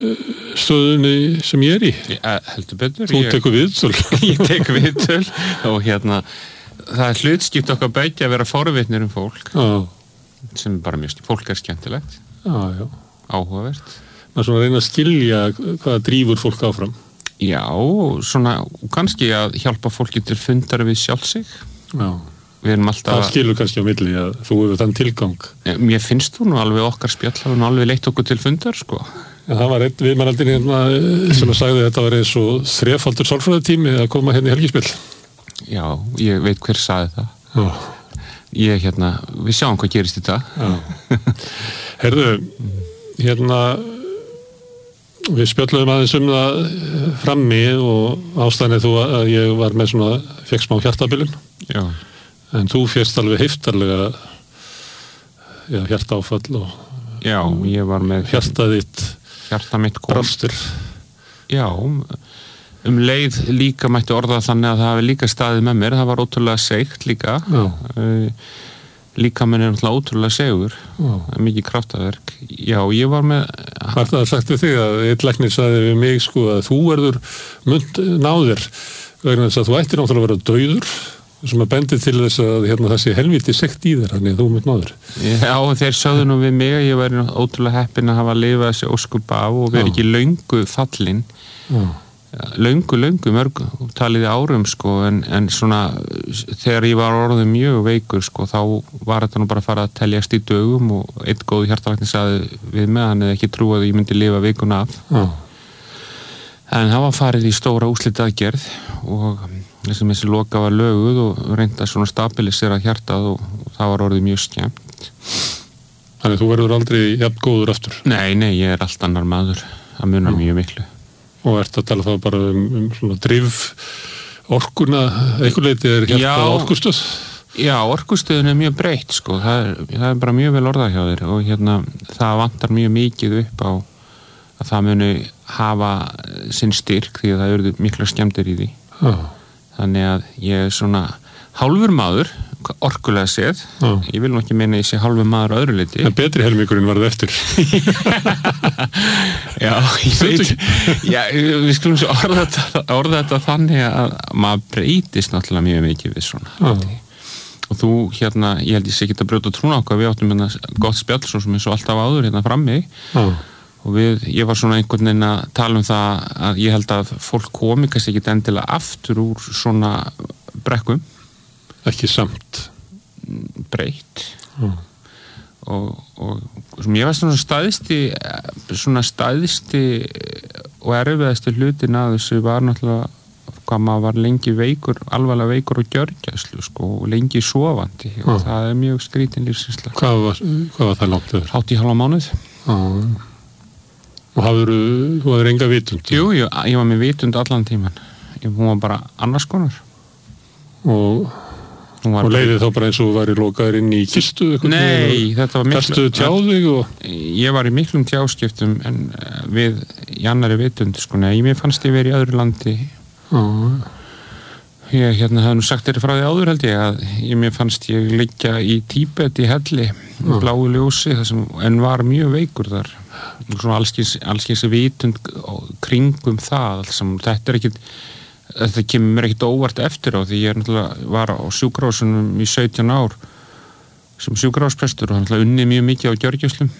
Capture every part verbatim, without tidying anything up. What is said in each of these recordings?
stöðunni sem ég er í. Ja, heldur betur. Þú ég, tekur viðtöl. Ég tek viðtöl og hérna, það er hlutskipt okkar bæti að vera forvitnir um fólk. Já. Sem bara mjög, fólk er skemmtilegt. Já, já. Áhugavert. Maður svona reyna að skilja hvað drífur fólk áfram. Já, svona, kannski að hjálpa fólki til fundar við sjálf sig. Já. Við erum alltaf... Það skilur kannski á milli að þú hefur þann tilgang. Mér finnst þú nú alveg okkar spjall, það var nú alveg leitt okkur til fundar, sko. Ja, það var einn viðmælaldinn hérna sem að sagði að þetta var eins og þrefaldur sálfræðitími að koma hérna í helgispill. Já, ég veit hver sagði það. Já. Ég, hérna, við sjáum hvað gerist í dag. Já. Herðu, hérna, við spjöllum aðeins um það frammi og ástæðan þú að ég var með svona, fekk smá hjartabilun. Já. En þú férst alveg heiftarlega já, hjartaáfall og já, ég var með hjartað þitt hjarta mitt kom brastir. Já, um leið líka mætti orða þannig að það hafi líka staðið með mér, það var ótrúlega seigt líka. Já. Líka minn er náttúrulega ótrúlega segur, mikið kraftaverk. Já, ég var með... Var það sagt við þig að eitt læknir sagði við mig sko að þú verður mund náðir vegna þess að þú ættir náttúrulega að vera dauður sem að bendi til þess að hérna, það sé helviti sekt í þér, þannig að þú mynd náður. Já, þeir sögðu nú við mig að ég væri ótrúlega heppinn að hafa að lifa þessi óskup af og vera ekki löngu fallin. Já. Löngu, löngu, mörg, taliði árum, sko, en, en svona, þegar ég var orðið mjög veikur, sko, þá var þetta nú bara að fara að teljast í dögum og einn góð hjartalæknir sagði við mig, hann hefði ekki trúið að ég myndi lifa veikuna af. Já. En það var farið í stóra úrslitaðgerð og þessum þessi loka var löguð og reynda svona stabilisera hjartað og, og það var orðið mjög skemmt. Þannig þú verður aldrei jafn góður aftur? Nei, nei, ég er allt annar maður. Það munar mjög miklu. Og ert að tala þá bara um, um svona drif orkuna, einhver leiti er hjartað orkustöð? Já, orkustöðun er mjög breytt, sko. Það er, það er bara mjög vel orðað hjá þér og hérna, það vantar mjög mikið upp á að það muni hafa sinn styrk því að það eru mikla skemmtir í því. Já. Þannig að ég er svona hálfur maður, orkulega séð. Já. Ég vil nú ekki meina að ég sé hálfur maður á öðru leiti. En betri helmingurinn varð eftir. Já, ég veit. Já, við skulum svo orða þetta, orða þetta þannig að maður breytist náttúrulega mjög mikið við svona. Já. Og þú hérna, ég held ég sé ekki að brjóta trúna okkar, við áttum hérna gott spjall svo sem er svo alltaf áður hérna frammi. Já. Og við, ég var svona einhvern veginn að tala um það að ég held að fólk komi kannski ekki endilega aftur úr svona brekkum. Ekki samt. Breytt. Mm. Og, og sem ég var svona staðisti, svona staðisti og erfiðasti hlutin að þessu var náttúrulega hvað maður var lengi veikur, alvarlega veikur og gjörgæslu sko, og lengi sofandi. Mm. Og það er mjög skrítin lífsinsla. Hvað var, hvað var það langt yfir? Hátt í halva mánuð. Mm. Og hafður, þú hafður enga vitund? Jú, jú, ég var með vitund allan tíman. Ég, hún var bara annars konar. Og, og leiðið þá bara eins og þú væri lokaður inn í kistu? Nei, þetta var miklu... Kastuðu tjáðig og... Ég var í miklum tjáskiptum en við í annari vitund, sko, nei, mér fannst ég verið í öðru landi. Mm. Ég hérna hafði nú sagt þér frá því áður held ég að ég, mér fannst ég liggja í Tíbet í helli, mm. bláu ljósi, sem, en var mjög veikur þar. Svona allskins, allskins vitund kringum það alls sem þetta er ekkit þetta kemur mér ekkit óvart eftir á því ég er náttúrulega var á sjúkrahúsunum í sautján ár sem sjúkrahúsprestur og hann náttúrulega unnið mjög mikið á gjörgæslum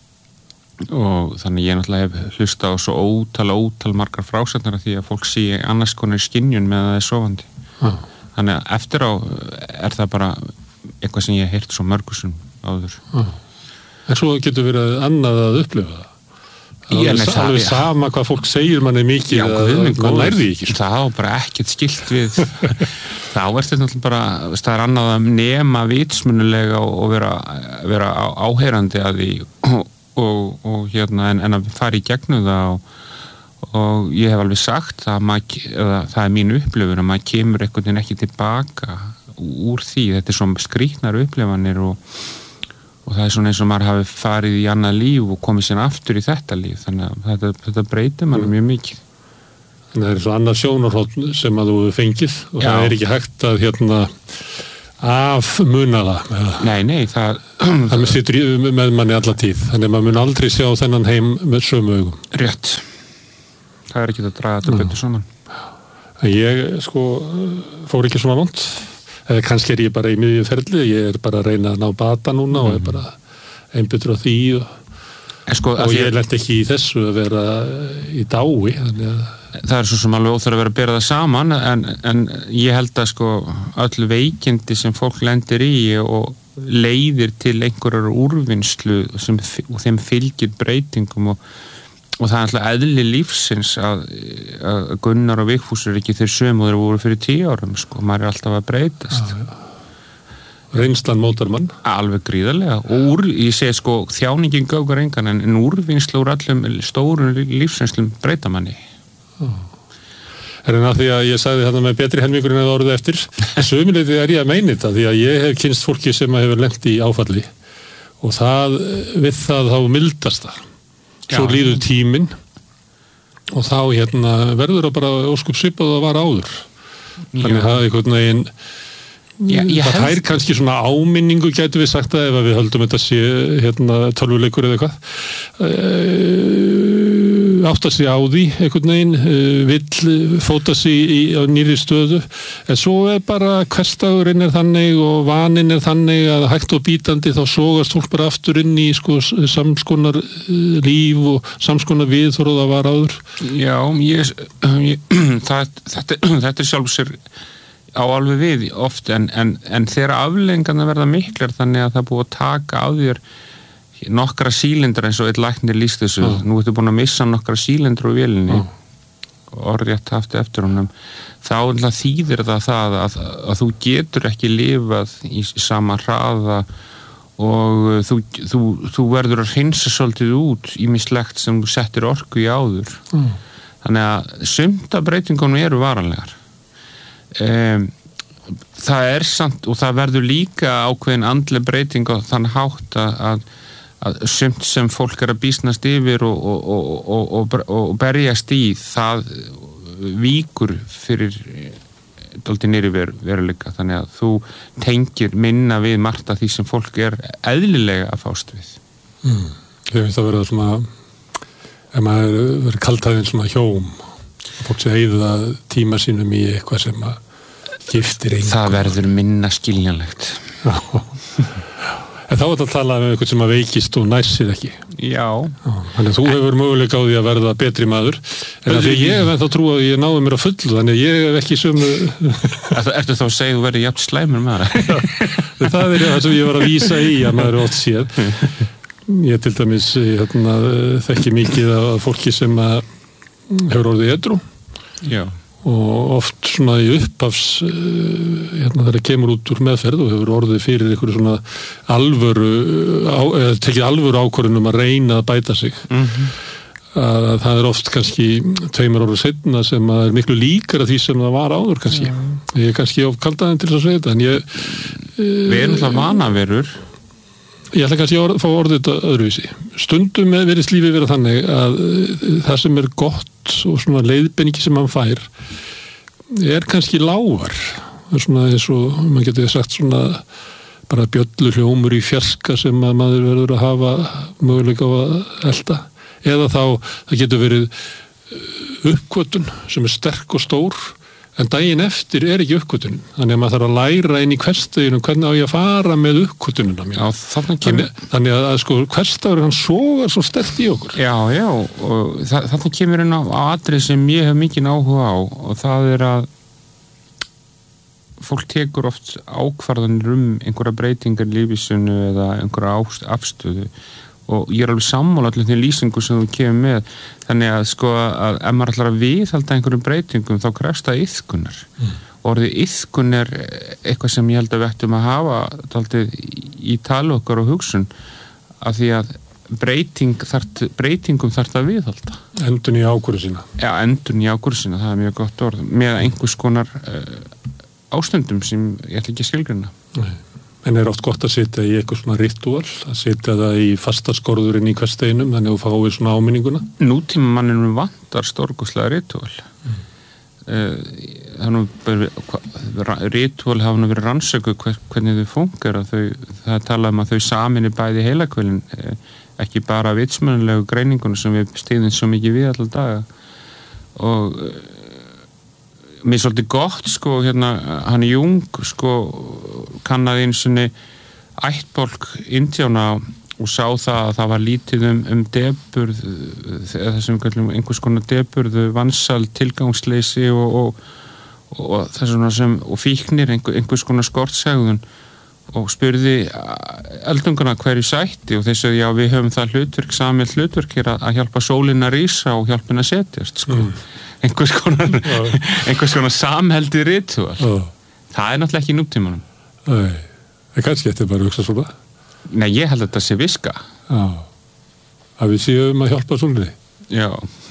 og þannig ég náttúrulega hef hlustað á svo ótal ótal margar frásagnar því að fólk sé annars konar skynjun með það er sofandi. Ah. Þannig að eftir á er það bara eitthvað sem ég hef heyrt svo mörgusum áður. Ah. En svo getur verið annað að upplifa það. Það er alveg, alveg sama hvað fólk segir manni mikið já, að mann nærði ekki. Það á bara ekkert skilt við. Þá er þetta náttúrulega bara, það er annað að nema vitsmunulega og vera, vera áheyrandi að því og, og, og hérna en, en að fara í gegnum það og, og ég hef alveg sagt að maður, eða, það er mín upplifun að maður kemur einhvern veginn ekki tilbaka úr því. Þetta er svona skrýtnar upplifanir og og það er svona eins og maður hafi farið í annað líf og komið sér aftur í þetta líf þannig að þetta, þetta breytir mann mjög mikið. Það er svo annað sjónarhorn sem að þú fengið og já. Það er ekki hægt að hérna af munaða eða? Nei, nei, það það með situr í- með manni alla tíð þannig að maður mun aldrei sjá þennan heim með sömu augum. rétt það er ekki að draga þetta betur saman. En ég sko fór ekki svona vont eða kannski er ég bara í miðju ferli, ég er bara að reyna að ná bata núna og er bara einbyttur á því og, sko, og ég lent ekki í þessu að vera í dái þannig að það er svo sem alveg óþarf að vera að bera það saman en, en ég held að sko öll veikindi sem fólk lendir í og leiðir til einhverjar úrvinnslu sem og þeim fylgir breytingum og, og það er alltaf eðli lífsins að, að Gunnar og Vigfús er ekki þeir sömu og þeir voru fyrir tíu árum sko, maður er alltaf að breytast. Já, já. Reynslan mótar mann. Alveg gríðarlega og úr, ég segi sko þjáningin göfgar engan en, en úrvinnslu úr allum stórum lífsreynslum breyta manni. En að því að ég sagði þarna með betri helmingurinn eða orðið eftir sömuleyti er ég að meina þetta því að ég hef kynst fólki sem hefur lent í áfalli og það við það þá mildast það svo Já. líður tíminn og þá hérna verður það bara óskup svipað að var áður þannig að það er einhvern veginn Já, ég það held- fær kannski svona áminningu gætu við sagt það ef að við höldum þetta sé hérna tölvuleikur eða eitthvað uh, átta sig á því einhvern veginn uh, vill fóta sig í, á nýri stöðu en svo er bara hversdagurinn er þannig og vaninn er þannig að hægt og bítandi þá sogast fólk bara aftur inn í sko samskonar uh, líf og samskonar viðhorf það var áður. Já, ég, ég það, þetta, þetta er sjálf sér á alveg við oft en, en, en þegar afleiðingarnar verða miklar þannig að það er búið að taka á þér nokkra sílindra eins og eitt læknir lýst þessu, Mm. nú ertu búin að missa nokkra sílindra úr vélinni Mm. orðrétt haft eftir honum þá náttúrulega þýðir það það að, að þú getur ekki lifað í sama hraða og þú, þú, þú verður að hreinsa svolítið út ýmislegt sem þú settir orku í áður Mm. þannig að sumt af breytingunum eru varanlegar um, það er samt og það verður líka ákveðin andleg breyting og þann hátt að, að, að sumt sem fólk er að býsnast yfir og, og, og, og, og, og berjast í það víkur fyrir dálítið nýri ver, veruleika þannig að þú tengir minna við margt af því sem fólk er eðlilega að fást við. Mm. Ég finnst að vera svona ef maður verður kaltaðinn svona hjóm fólk sem eigða tíma sínum í eitthvað sem að giftir einhver. Það verður minna skiljanlegt. En þá er þetta að tala um eitthvað sem að veikist og næsir ekki. Já. Þannig að þú hefur möguleika á því að verða betri maður en að því ég hef ennþá trú að ég náði mér á fullu þannig að ég hef ekki sömu Ertu, ertu þá að segja þú verður jafn slæmur með það? það er það sem ég var að vísa í að maður er oft séð. Ég til dæmis hérna, þekki mikið af fólki sem að hefur orðið edrú Já. og oft svona í upphafs hérna þegar það kemur út úr meðferð og hefur orðið fyrir einhverju svona alvöru á, eða tekið alvöru ákvörðun um að reyna að bæta sig Mm-hmm. að það er oft kannski tveimur ára seinna sem að er miklu líkara því sem það var áður kannski ég er kannski of kaldaðin til að segja þetta en ég Við erum það vanaverur. Ég ætla kannski að fá orðið þetta öðruvísi. Stundum verið lífið vera þannig að það sem er gott og svona leiðbenningi sem mann fær er kannski lágar. Það er svona eins og, maður getur sagt svona bara bjöllu hljómur í fjarska sem að maður verður að hafa möguleika á að elda. Eða þá, það getur verið uppkvötun sem er sterk og stór en daginn eftir er ekki uppkvötunin. Þannig að maður þarf að læra inn í hversdeginum hvernig á ég að fara með uppkvötunina mér. Já, þannig kemur... Þannig, þannig að, að sko hversdagur hann sogar svo sterkt í okkur. Já, já, og það, þannig kemur inn á, á atrið sem ég hef mikinn áhuga á og það er að fólk tekur oft ákvarðanir um einhverja breytingar í lífisinu eða einhverja ást, afstöðu og ég er alveg sammála allir því lýsingu sem þú kemur með þannig að sko að ef maður ætlar að viðhalda einhverjum breytingum þá krefst það iðkunar mm. og orðið iðkun er eitthvað sem ég held að við ættum að hafa dálítið í tali okkar og hugsun af því að breyting þart, breytingum þarf það að viðhalda Endun í ákvörðu sína Já, endun í ákvörðu sína, það er mjög gott orð með einhvers konar uh, ástundum sem ég ætla ekki að skilgrina Nei. En er oft gott að setja í eitthvað svona ritual, að setja það í fastaskorðurinn í hversteinum, þannig að þú fáið svona áminninguna? Nútíma manninu vantar stórkostlega ritual. Mm. Uh, rítúal hafa nú verið rannsöku hvernig þau funkar og þau, það tala um að þau samini bæði heilahvelin, ekki bara vitsmönulegu greiningunum sem við stiðum svo mikið við allar daga og mér er svolítið gott sko, hérna, hann Jung sko, kannaði einu sinni ættbálk Indjána og sá það að það var lítið um, um deburð, eða sem við kallum einhvers konar deburð, vansal, tilgangsleysi og, og, og það svona sem, og fíknir, einhver, einhvers konar skortsægðun og spurði eldunguna hverju sætti og þeir sagði já við höfum það hlutverk, samið hlutverk er að, að hjálpa sólina að rísa og hjálpa henni að setjast sko. Mm. einhvers konar einhvers konar samheldi ritual oh. Það er náttúrulega ekki í nútímanum. Nei, en kannski þetta er bara að hugsa svona. Nei, ég held að þetta sé viska. Já, að við séum að hjálpa sólni. Já.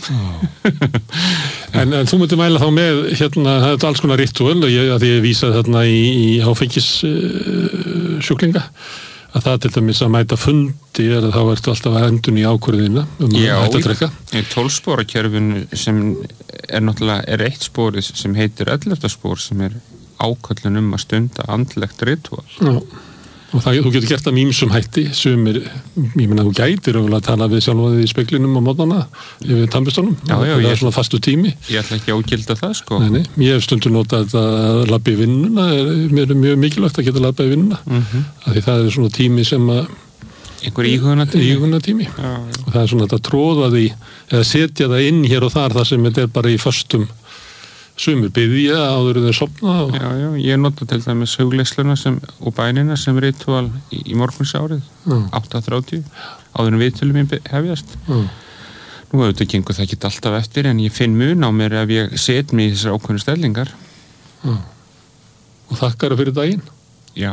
en, en þú myndir mæla þá með, hérna, það er alls konar ritual, ég, að ég vísaði þarna í, í áfengis uh, sjúklinga, að það til dæmis að mæta fundi er að þá ertu alltaf að endun í ákvörðina um Já, að hætta að drekka. Já, í tólfspórakerfinu sem er náttúrulega, er eitt spórið sem heitir ellefta spór sem er áköllun um að stunda andlegt ritual. Já. Og það, þú getur gert það með ýmsum hætti sumir, ég meina þú gætir að tala við sjálfaðið í speklinum á mótnana yfir tannburstunum, það er ég, svona fastu tími. Ég ætla ekki að ógilda það sko. Nei, nei, ég hef stundur notað að labba í vinnuna, mér er mjög mikilvægt að geta labba í vinnuna, mm-hmm. af því það er svona tími sem að einhver íhugunartími, íhugunartími. Já, já. Og það er svona þetta að tróða því eða setja það inn hér og þar þar sem þetta er bara í föstum sumir byggja áður þeir sofna og... Já, já, ég nota til dæmis hugleisluna sem, og bænina sem ritual í, í morgunsárið, mm. átta þrjátíu, áður en viðtölum ég hefjast. Mm. Nú auðvitað gengur það ekki alltaf eftir, en ég finn mun á mér ef ég set mig í þessar ákveðnu stellingar. Mm. Og þakkar fyrir daginn? Já.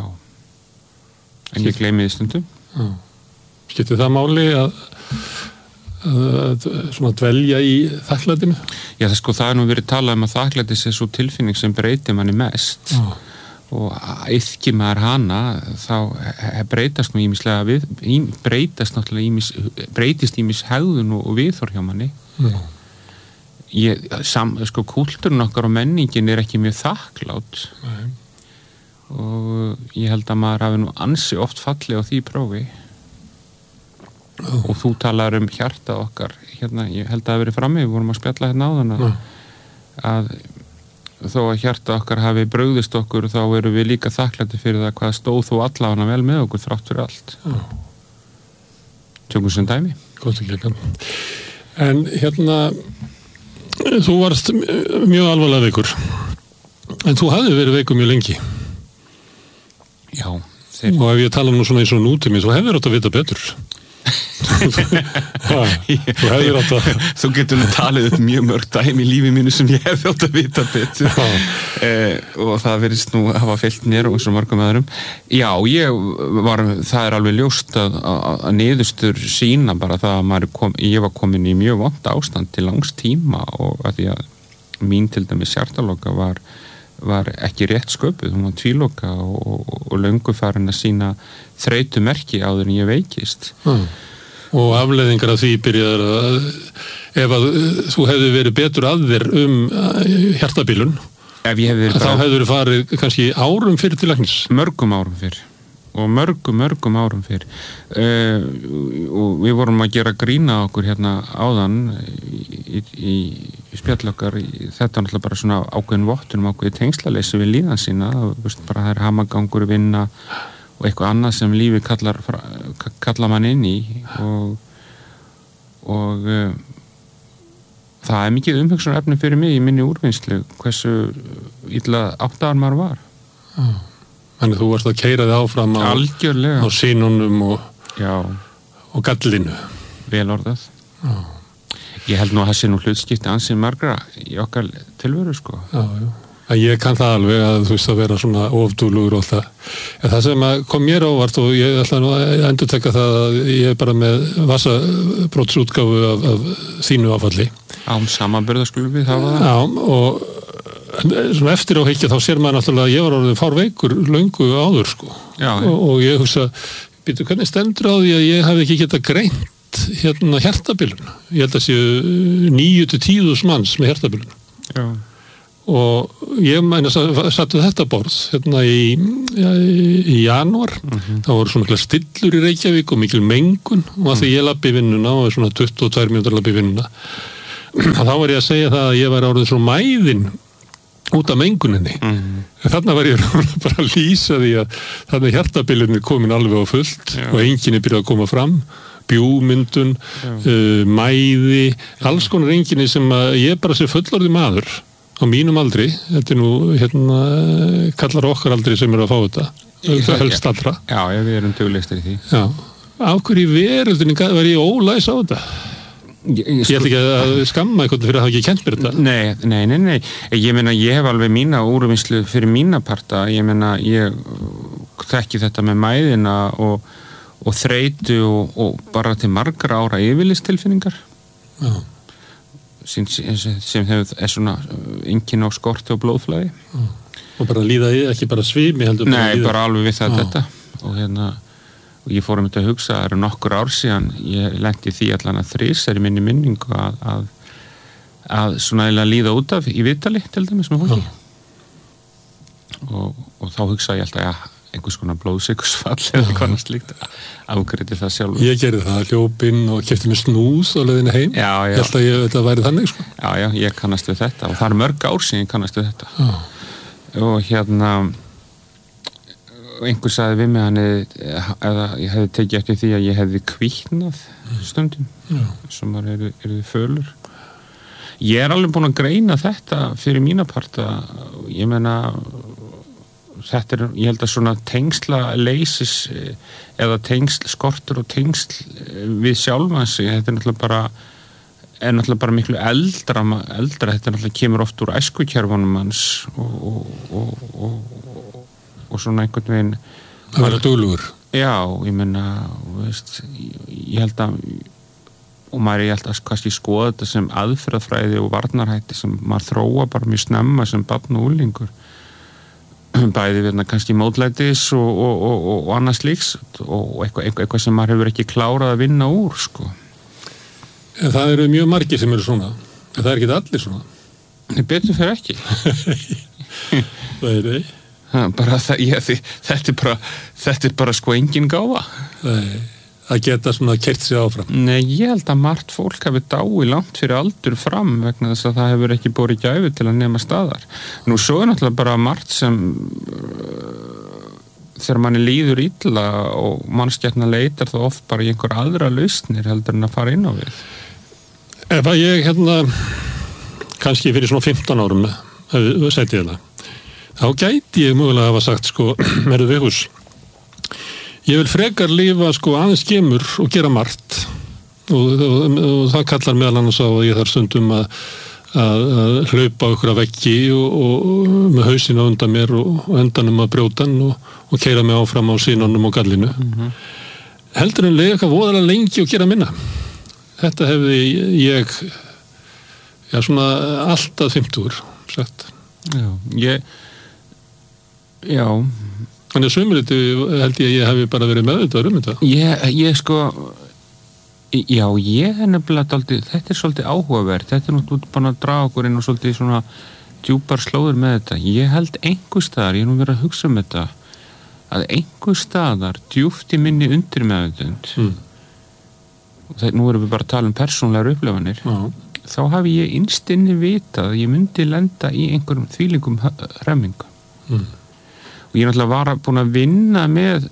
En ég gleymi því stundum. Mm. Skiptir það máli að að svona dvelja í þakklætinu? Já, það sko, það er nú verið talað um að þakklæti sé svo tilfinning sem breytir manni mest oh. og iðki maður hana þá breytast nú ýmislega við, breytast náttúrulega ýmis, breytist ýmis hegðun og viðhorf hjá manni. Oh. Ég, sam, sko, kúltúrinn okkar og menningin er ekki mjög þakklátt Nei. Og ég held að maður hafi nú ansi oft fallið á því prófi. Oh. Og þú talar um hjarta okkar hérna, ég held að það hafi verið frammi, við vorum að spjalla hérna á þann oh. að þó að hjarta okkar hafi brugðist okkur þá erum við líka þakklæti fyrir það hvað stóð þú allavega vel með okkur þrátt fyrir allt. Oh. Tökum sem dæmi. Gótt ekki ekki. En hérna þú varst mjög alvarlega veikur en þú hafði verið veikur mjög lengi. Já. Þeir... Og ef ég tala nú svona eins og nútími þá hefur þetta að vita betur. ha, þú hefur átt að þú getur nú talið upp mjög mörg dæmi í lífi mínu sem ég hef átt að vita betur eh, og það verðist nú að hafa fyllt mér og eins og mörgum öðrum. Já, ég var, það er alveg ljóst að, að, að niðurstur sína bara það að maður kom, ég var komin í mjög vont ástand til langs tíma og að því að mín til dæmis hjartaloka var var ekki rétt sköpuð, hún var tvíloka og, og, og löngu farin að sína þreytumerki áður en ég veikist. Mm. Og afleiðingar af því byrjaður að ef að þú hefði verið betur að þér um hjartabilun, ef ég hefði þá hefur farið kannski árum fyrir til læknis. Mörgum árum fyrir. Og mörgum, mörgum árum fyrir. Uh, og við vorum að gera grína okkur hérna áðan í, í, í spjall okkar. Þetta er náttúrulega bara svona ákveðin vottunum, ákveðin tengslaleysi við líðan sína. Veist, bara það er hamagangur, vinna og eitthvað annað sem lífi kallar, kallar mann inn í. Og, og uh, það er mikið umhugsunarefni fyrir mig í minni úrvinnslu hversu illa áttaðar maður var. Já. Þannig þú varst að keyra þig áfram á, á sínunum og, og gallinu. Vel orðað. Já. Ég held nú að það sé nú hlutskipti ansið margra í okkar tilveru, sko. Já, já. En ég kann það alveg að þú veist að vera svona ofdúlugur og það. En það sem kom mér ávart og ég ætla nú að endurtekka það að ég er bara með vassabrotsútgáfu af, af þínu áfalli. Án samanburða skulum við hafa það. Já, og svona eftir á heikja þá sér maður náttúrulega að ég var orðin fárveikur löngu áður sko já, og, og ég hugsa, býtu hvernig stendur á því að ég hafi ekki getað greint hérna hjartabilun, ég held að séu níu til tíu þúsund manns með hjartabilun já. og ég mæna sattu þetta borð hérna í, í, í janúar mm-hmm. þá voru svona stillur í Reykjavík og mikil mengun og að því ég labbi í vinnuna og svona tuttugu og tvær mínútur labbi í vinnuna og þá var ég að segja það að ég var orðin svo mæðin út af menguninni mm-hmm. þarna var ég bara að lýsa því að þarna hjartabilin er komin alveg á fullt Já. Og enginn er byrjað að koma fram bjúmyndun, uh, mæði alls konar enginni sem að ég bara sé fullorði maður á mínum aldri, þetta er nú hérna, kallar okkar aldri sem eru að fá þetta það helst allra Já, við erum dugleistir í því Já, af hverju í veröldinni var ég ólæs á þetta Ég, ég, ég ætla ekki að skamma eitthvað fyrir að hafa ekki kent mér þetta Nei, nei, nei, nei ég meina, ég hef alveg mína úrvinnslu fyrir mína parta, ég meina, ég þekki þetta með mæðina og, og þreytu og, og bara til margra ára yfirlistilfinningar Já sem, sem hefur er svona enginn á skorti og blóðflæði mm. og bara líða í, ekki bara svimi heldur Nei, bara, bara alveg við það þetta og hérna, og ég fór um þetta að hugsa það eru nokkur ár síðan, ég lenti því allan að þrisar í minni minningu að, að, að svona eiginlega líða út af í vitali til dæmis með fólki og, og þá hugsa ég alltaf, já einhvers konar blóðsykursfall eða eitthvað slíkt afgreiddi það sjálf Ég gerði það, hljópinn og keypti mér snúð á leiðinni heim já, já. Ég held að ég, þetta væri þannig sko. Já, já, ég kannast við þetta og það er mörg ár síðan ég kannast við þetta já. Og hérna einhver sagði við mig hann eða ég hefði tekið eftir því að ég hefði kvítnað stundum já. sem maður eru, eru fölur Ég er alveg búin að greina þetta fyrir mína parta ég meina þetta er, ég held að svona tengsla leysis eða tengsl, skortur og tengsl við sjálfansi, þetta er náttúrulega bara er náttúrulega bara miklu eldra eldra, þetta er náttúrulega kemur oft úr æskukjærfunum hans og, og, og, og, og svona einhvern veginn að vera duglegur Já, ég meina veist, ég held að og maður ég held að kannski skoða þetta sem aðferðafræði og varnarhætti sem maður þróa bara mjög snemma sem barn og unglingur bæði við kannski mótlætis og, og, og, og annars líks og eitthvað, eitthvað, eitthvað sem maður hefur ekki klárað að vinna úr sko. En það eru mjög margir sem eru svona en það er ekki allir svona Nei, betur fyrir ekki Það er ei bara, það, ég, þetta er bara þetta er bara sko engin gáfa Nei, að geta svona keyrt sig áfram Nei, ég held að margt fólk hafi dáið langt fyrir aldur fram vegna þess að það hefur ekki borið gæfu til að nema staðar Nú svo er náttúrulega bara margt sem uh, þegar manni líður illa og mannskjarna leitar þá oft bara í einhver aðra lausnir heldur en að fara inn á við Ef að ég hérna kannski fyrir svona fimmtán árum seti hérna þá gæti ég mögulega að hafa sagt sko merðu Vigfús Ég vil frekar lifa sko aðeins kemur og gera margt og, og, og það kallar meðal annars á að ég þarf stundum að, að, að hlaupa okkur að veggi og, og með hausina undan mér og, og endanum að brjótan og, og keyra mig áfram á sínunum og gallinu. Mm-hmm. Heldur en lega voðalega lengi og gera minna. Þetta hefði ég já svona alltaf fimmtugur sagt. Já, ég já Þannig að sömuriti held ég að ég hef bara verið meðvitaður um þetta. Ég, ég sko, já, ég er nefnilega dálítið, þetta er svolítið áhugavert, þetta er náttúrulega bara að draga okkur inn og svolítið svona djúpar slóður með þetta. Ég held einhver staðar, ég er nú verið að hugsa um þetta, að einhver staðar djúpt í minni undir meðvitund, mm. það, nú erum við bara að tala um persónlegar upplifanir, Já. þá hafi ég innst inni vitað að ég myndi lenda í einhverjum þvílingum hremmingum. Mm. Og ég náttúrulega var búin að vinna með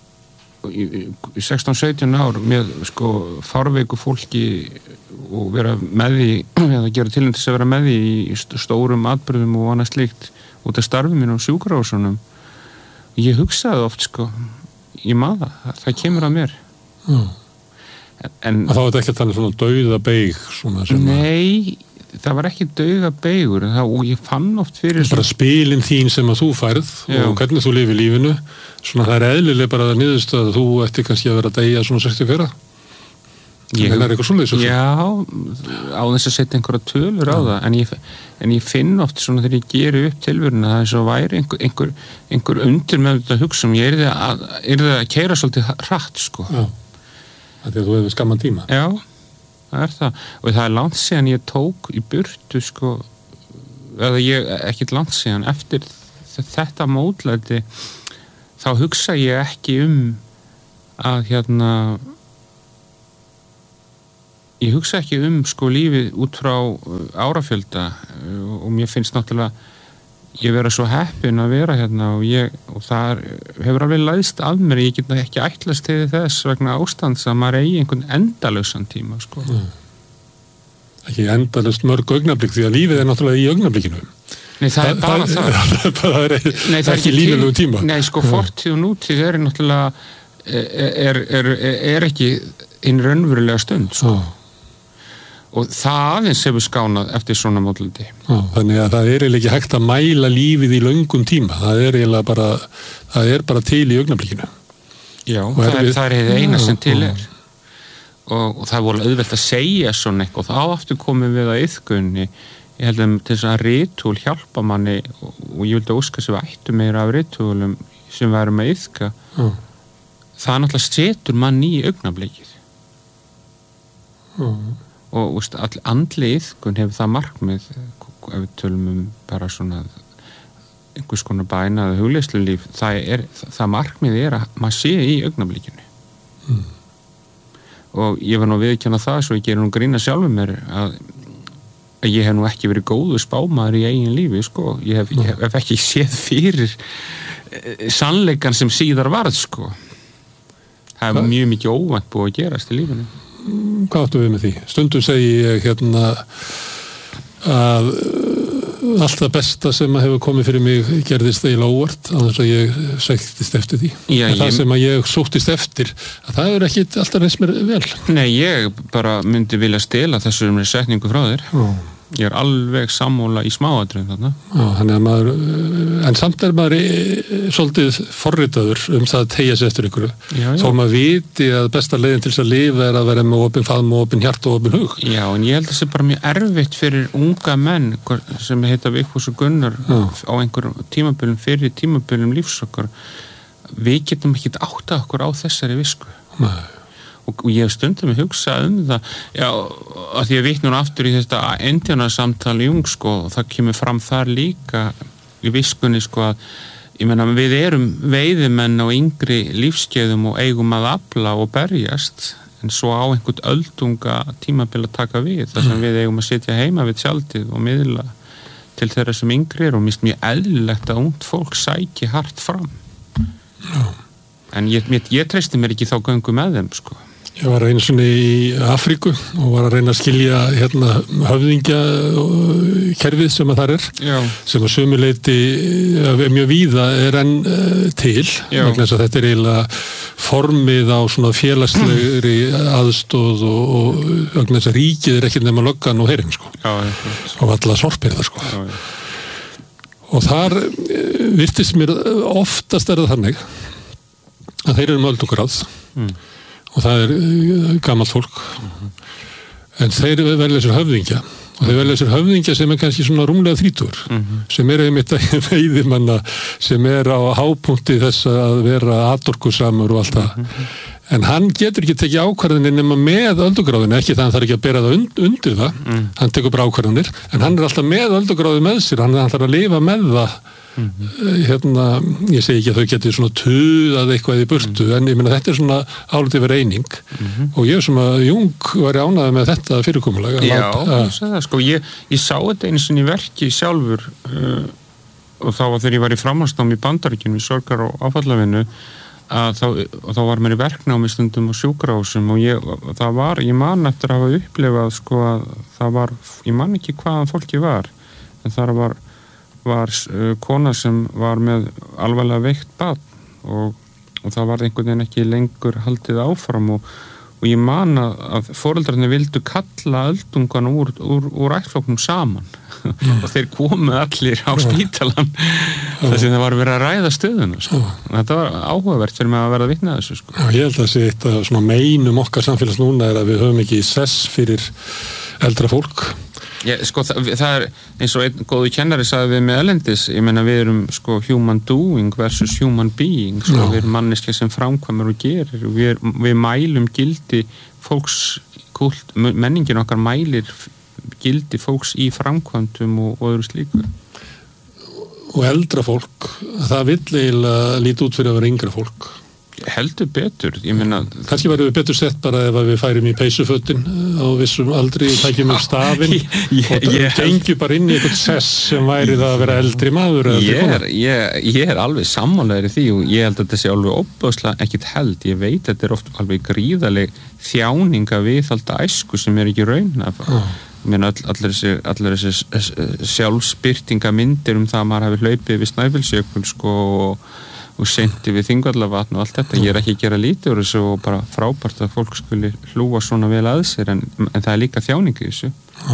í sextán sautján ár með sko fárveiku fólki og vera með því eða gera tilnæmt þess að vera með því í stórum atburðum og annað slíkt út af starfi mínu á sjúkrahúsunum. Ég hugsaði oft sko ég maður, það kemur að mér. Mm. En að þá er þetta ekki að tala svona dauða beig svona sem Nei, það var ekki dauða beigur það, og ég fann oft fyrir bara spilin þín sem að þú færð Já. og hvernig þú lifir lífinu svona það er eðlilega bara að niðurst að þú ætti kannski að vera að deyja svona sextíu og fjögur ég, það er eitthvað svoleiðis Já, á þess að setja einhverja tölur á Já. það en ég, en ég finn oft svona þegar ég geri upp tilvöruna það er svo væri einhver, einhver, einhver undir með þetta hugsa ég er það að, að keyra svolítið hratt sko. Já, það er að þú hefur skamman tíma Já, það er það og það er langt síðan ég tók í burtu sko eða ég ekkert langt síðan eftir þetta mótlæti þá hugsa ég ekki um að hérna ég hugsa ekki um sko lífið út frá árafjölda og mér finnst náttúrulega ég vera svo heppin að vera hérna og, ég, og það hefur alveg læðst af mér, ég get ekki ætlast til þess vegna ástands að maður eigi einhvern endalausan tíma sko. Mm. Ekki endalaust mörg augnablik því að lífið er náttúrulega í augnablikinu. Nei, það, það er bara það. Það, það, það er, Nei, það er ekki lífilegu tíma. Nei, sko, fortíð og nútíð er náttúrulega er, er, er, er ekki einn raunverulega stund sko. Oh. Og það aðeins hefur skánað eftir svona mótlæti. Þannig að það er eiginlega ekki hægt að mæla lífið í löngum tíma. Það er eiginlega bara, það er bara til í augnablikinu. Já, og það er, við, það er eina sem til er. Og, og það er volið auðvelt að segja svona eitthvað. Og þá aftur komum við að iðkunni. Ég held að til þess að ritúl hjálpa manni og, og ég vildi óska sem við ættum meira af ritúlum sem við erum að iðka. Mm. Það náttúrulega setur manni í augnablikið. Mm. Og úst, all, andli iðkun hefur það markmið ef við tölum um bara svona einhvers konar bæna eða hugleiðslulíf, það, er, það markmið er að maður sé í augnablikinu mm. og ég var nú viðurkenna það svo ég gerir nú grína sjálfum mér að, að ég hef nú ekki verið góður spámaður í eigin lífi sko, ég hef, ég hef ekki séð fyrir sannleikan sem síðar varð sko það er mjög mikið óvænt búið að gerast í lífinu. Hvað áttu við með því? Stundum segi ég hérna að allt það besta sem að hefur komið fyrir mig gerðist eiginlega óvart á þess að ég sæktist eftir því. Já, en það ég... sem að ég sóttist eftir að það er ekki alltaf reist mér vel. Nei, ég bara myndi vilja stela þessu um setningu frá þér. Já. Ég er alveg sammála í smáatriðum þarna. Já, þannig að maður, en samt er maður svolítið forritaður um það að teygja sig eftir ykkur. Já, já. Þó maður viti að besta leiðin til þess að lifa er að vera með opin faðm og opin hjart og opin hug. Já, en ég held að það sé bara mjög erfitt fyrir unga menn sem heita Vigfús og Gunnar já. Á einhverjum tímabölum, fyrir tímabölum lífsokkar. Við getum ekki áttað okkur á þessari visku. Nei. Og ég hef stundum að hugsa um það já, að því að vitna aftur í þetta endjánarsamtal Jung sko, og það kemur fram þar líka í viskunni sko að ég meina við erum veiðimenn á yngri lífskeiðum og eigum að afla og berjast en svo á einhvern öldunga tímabil að taka við þar sem við eigum að sitja heima við tjaldið og miðla til þeirra sem yngri er og mér finnst mjög eðlilegt að ungt fólk sæki hart fram já. En ég, ég, ég treysti mér ekki þá göngu með þeim sko. Ég var einu svona í Afríku og var að reyna að skilja hérna höfðingjakerfið sem að þar er já. Sem að sömuleyti mjög víða er enn uh, til vegna þess að þetta er eiginlega formið á svona félagslegri aðstóð og, og vegna þess að ríkið er ekki nema löggan og herinn sko já, og alla sorpirða sko já, já. Og þar virtist mér oftast er það þannig að þeir eru með öldungráð mm. og það er gamalt fólk mm-hmm. en þeir velja sér höfðingja og þeir velja sér höfðingja sem er kannski svona rúmlega þrítugur mm-hmm. sem er einmitt veiðimanna sem er á hápunkti þess að vera atorkusamur og allt það mm-hmm. en hann getur ekki tekið ákvarðanir nema með öldugráðinu, ekki það hann þarf ekki að bera það und, undir það, mm. hann tekur bara ákvarðanir en hann er alltaf með öldugráði með sér hann þarf að lifa með það mm-hmm. hérna, ég segi ekki að þau getur svona tuðað eitthvað í burtu mm-hmm. en ég meina þetta er svona álítið verið eining mm-hmm. og ég sem að Jung var ánægður með þetta fyrirkomulega Já, ég sagði það sko, ég, ég sá þetta einu sinni í verki sjálfur uh, og þá var þegar ég var í framhaldsnámi í Bandaríkjunum í sorgar- og áfallavinnu að þá, þá var mér í verknámi stundum á sjúkrahúsum og ég, það var, ég man eftir að hafa upplifað sko að það var, ég man ekki hvaðan fólki var en það var var uh, kona sem var með alvarlega veikt barn og, og það var einhvern veginn ekki lengur haldið áfram og, og ég man að, að foreldrarnir vildu kalla öldungan úr, úr, úr ættflokknum saman mm. og þeir komu allir á spítalan mm. þess að það var verið að ræða stöðuna sko. mm. þetta var áhugavert fyrir mig að vera vitna þessu sko. Já, ég held að sé eitt að svona meinum okkar samfélags núna er að við höfum ekki sess fyrir eldra fólk Já, sko, það, það er eins og einn góðu kennari sagði við með erlendis, ég meina við erum sko human doing versus human being sko, no. við erum manneskja sem framkvæmur og gerir og við, við mælum gildi fólks kult, menningin okkar mælir gildi fólks í framkvæmdum og, og öðru slíku. Og eldra fólk, það vill eiginlega líti út fyrir að vera yngra fólk. Heldur betur, ég meina... Kannski verður við betur sett bara ef við færum í peysufötin á vissum aldri, tækjum upp stafinn og það gengjum bara inn í eitthvað sess sem væri það að vera eldri maður. Ég er, ég, ég er alveg sammálaður í því og ég held að þetta sé alveg óbúðslega ekkit held. Ég veit að þetta er oft alveg gríðaleg þjáninga við alltaf æsku sem er ekki raun. Oh. Ég meina all, allir þessi, allir þessi sjálfsbyrtinga myndir um það að maður hafi hlaupið við Snæfellsjökul sko og og sendi við Þingvallavatn og allt þetta. Ég er ekki að gera lítið úr þessu og bara frábært að fólk skuli hlúa svona vel að sér en, en það er líka þjáning í þessu. Já.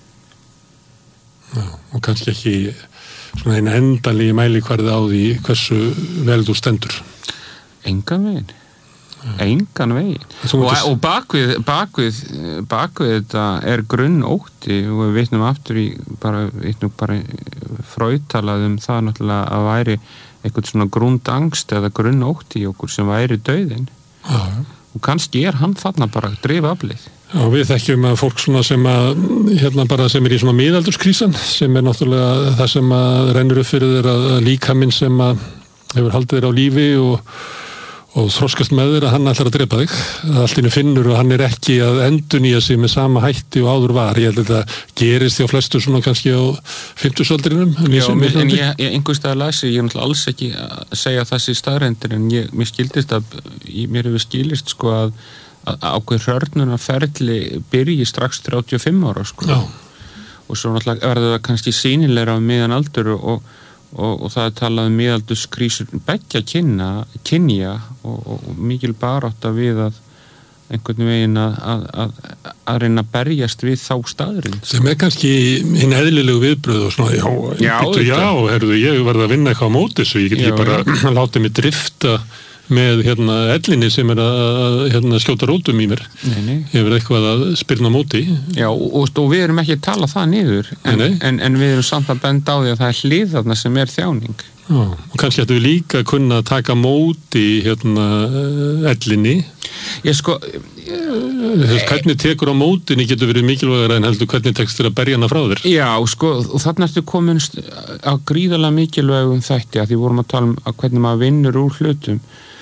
Já, og kannski ekki svona eina endanlegi mælikvarði á því hversu vel þú stendur. Engan veginn. Engan veginn. Og, og bakvið, bakvið, bakvið þetta er grunnótti og við vitnum aftur í bara, vitnum bara Freud-talað um það náttúrulega að væri eitthvað svona grundangst eða grunnótti í okkur sem væri dauðinn. Já. Og kannski er hann þarna bara að drifa aflið. Já, við þekkjum að fólk svona sem að hérna bara sem er í svona miðaldurskrísan sem er náttúrulega það sem að rennur upp fyrir þeir að líkaminn sem að hefur haldið þeir á lífi og og þroskast með þeir að hann ætlar að drepa þig að allt innu finnur og hann er ekki að endurnýja sig með sama hætti og áður var. Ég held að þetta gerist því á flestu svona kannski á fimmtugsaldrinum. Já, en ég, ég einhvers staðar lasi, ég er náttúrulega alls ekki að segja þessi staðrendir en ég, mér skildist að, mér hefur skilist sko að, að ákveð hrörnunarferli byrji strax þrjátíu og fimm ára sko. Já. Og svo náttúrulega verður það kannski sýnilegra á miðan aldur og Og, og það er talað um miðaldurskrísur beggja kynna, kynja og, og, og mikil barátta við að einhvern veginn að, að, að, að reyna að berjast við þá staðurinn. Sem er kannski hinn eðlilegu viðbröð og svona, já, já, býtu, já herðu, ég verði að vinna eitthvað á móti þessu, ég get ekki bara látið mig drifta með hérna ellinni sem er að hérna, skjóta rótum í mér. Nei, nei. Ég verði eitthvað að spyrna á móti. Já, og, og við erum ekki að tala það niður, en, nei, nei. En, en við erum samt að benda á því að það er hlið þarna sem er þjáning. Já, og kannski ættum við líka að kunna taka móti hérna ellinni. Ég sko... Ég, hvernig tekur á mótinni getur verið mikilvægara en heldur hvernig tekst þér að berja hana frá þér. Já, sko, og þarna ertu komin á gríðarlega mikilvægum þætti að því vorum að tala um að hvernig maður vinnur úr hlutum.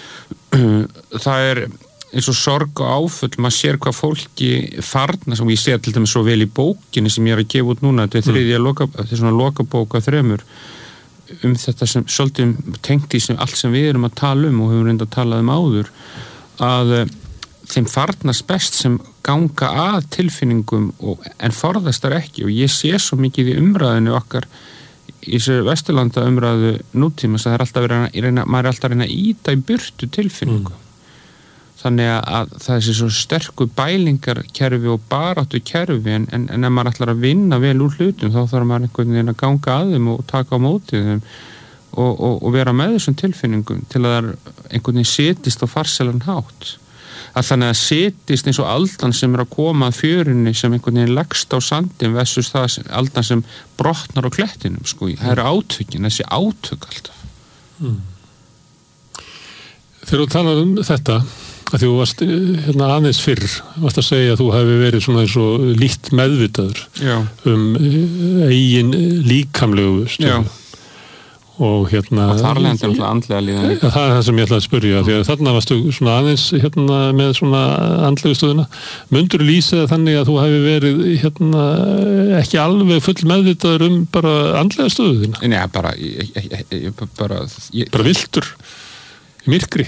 Það er eins og sorg og áföll, maður sér hvað fólki farna, sem ég sé til dæmis svo vel í bókinni sem ég er að gefa út núna, þetta er þriðja mm. loka, þetta er svona lokabók af þremur um þetta sem svolítið tengt í sem, allt sem við erum að tala um og höfum reynda að tala um áður að þeim farnast best sem ganga að tilfinningum og, en forðast þar ekki og ég sé svo mikið í umræðinu okkar í þessu Vesturlanda umræðu nútíma það er alltaf verið að reyna, maður er alltaf að reyna að íta í burtu tilfinningum. Mm. Þannig að það er svo sterku bælingarkerfi og baráttu kerfi en, en, en ef maður ætlar að vinna vel úr hlutum þá þarf maður einhvern veginn að ganga að þeim og taka á móti þeim og, og, og vera með þessum tilfinningum til að það einhvern veginn setist á farsælan hátt. Að þannig að setist eins og aldan sem er að koma að fjörunni sem einhvern veginn leggst á sandin versus það aldan sem brotnar á klettinum sko. Það eru átökin, þessi átök alltaf. Mm. Þegar þú talar um þetta að þú varst hérna aðeins fyrr varst að segja að þú hefði verið svona eins og lítt meðvitaður Já. um eigin líkamlegu stöðu. Og hérna og þar lendir alltaf andlega líðan líka. Það er það sem ég ætlaði að spyrja því að þarna varstu svona aðeins hérna með svona andlegu stöðuna mundur lýsa þannig að þú hefði verið hérna ekki alveg full meðvitaður um bara andlega stöðuna. Nei, bara ég, ég, ég, bara, ég, bara viltur í myrkri.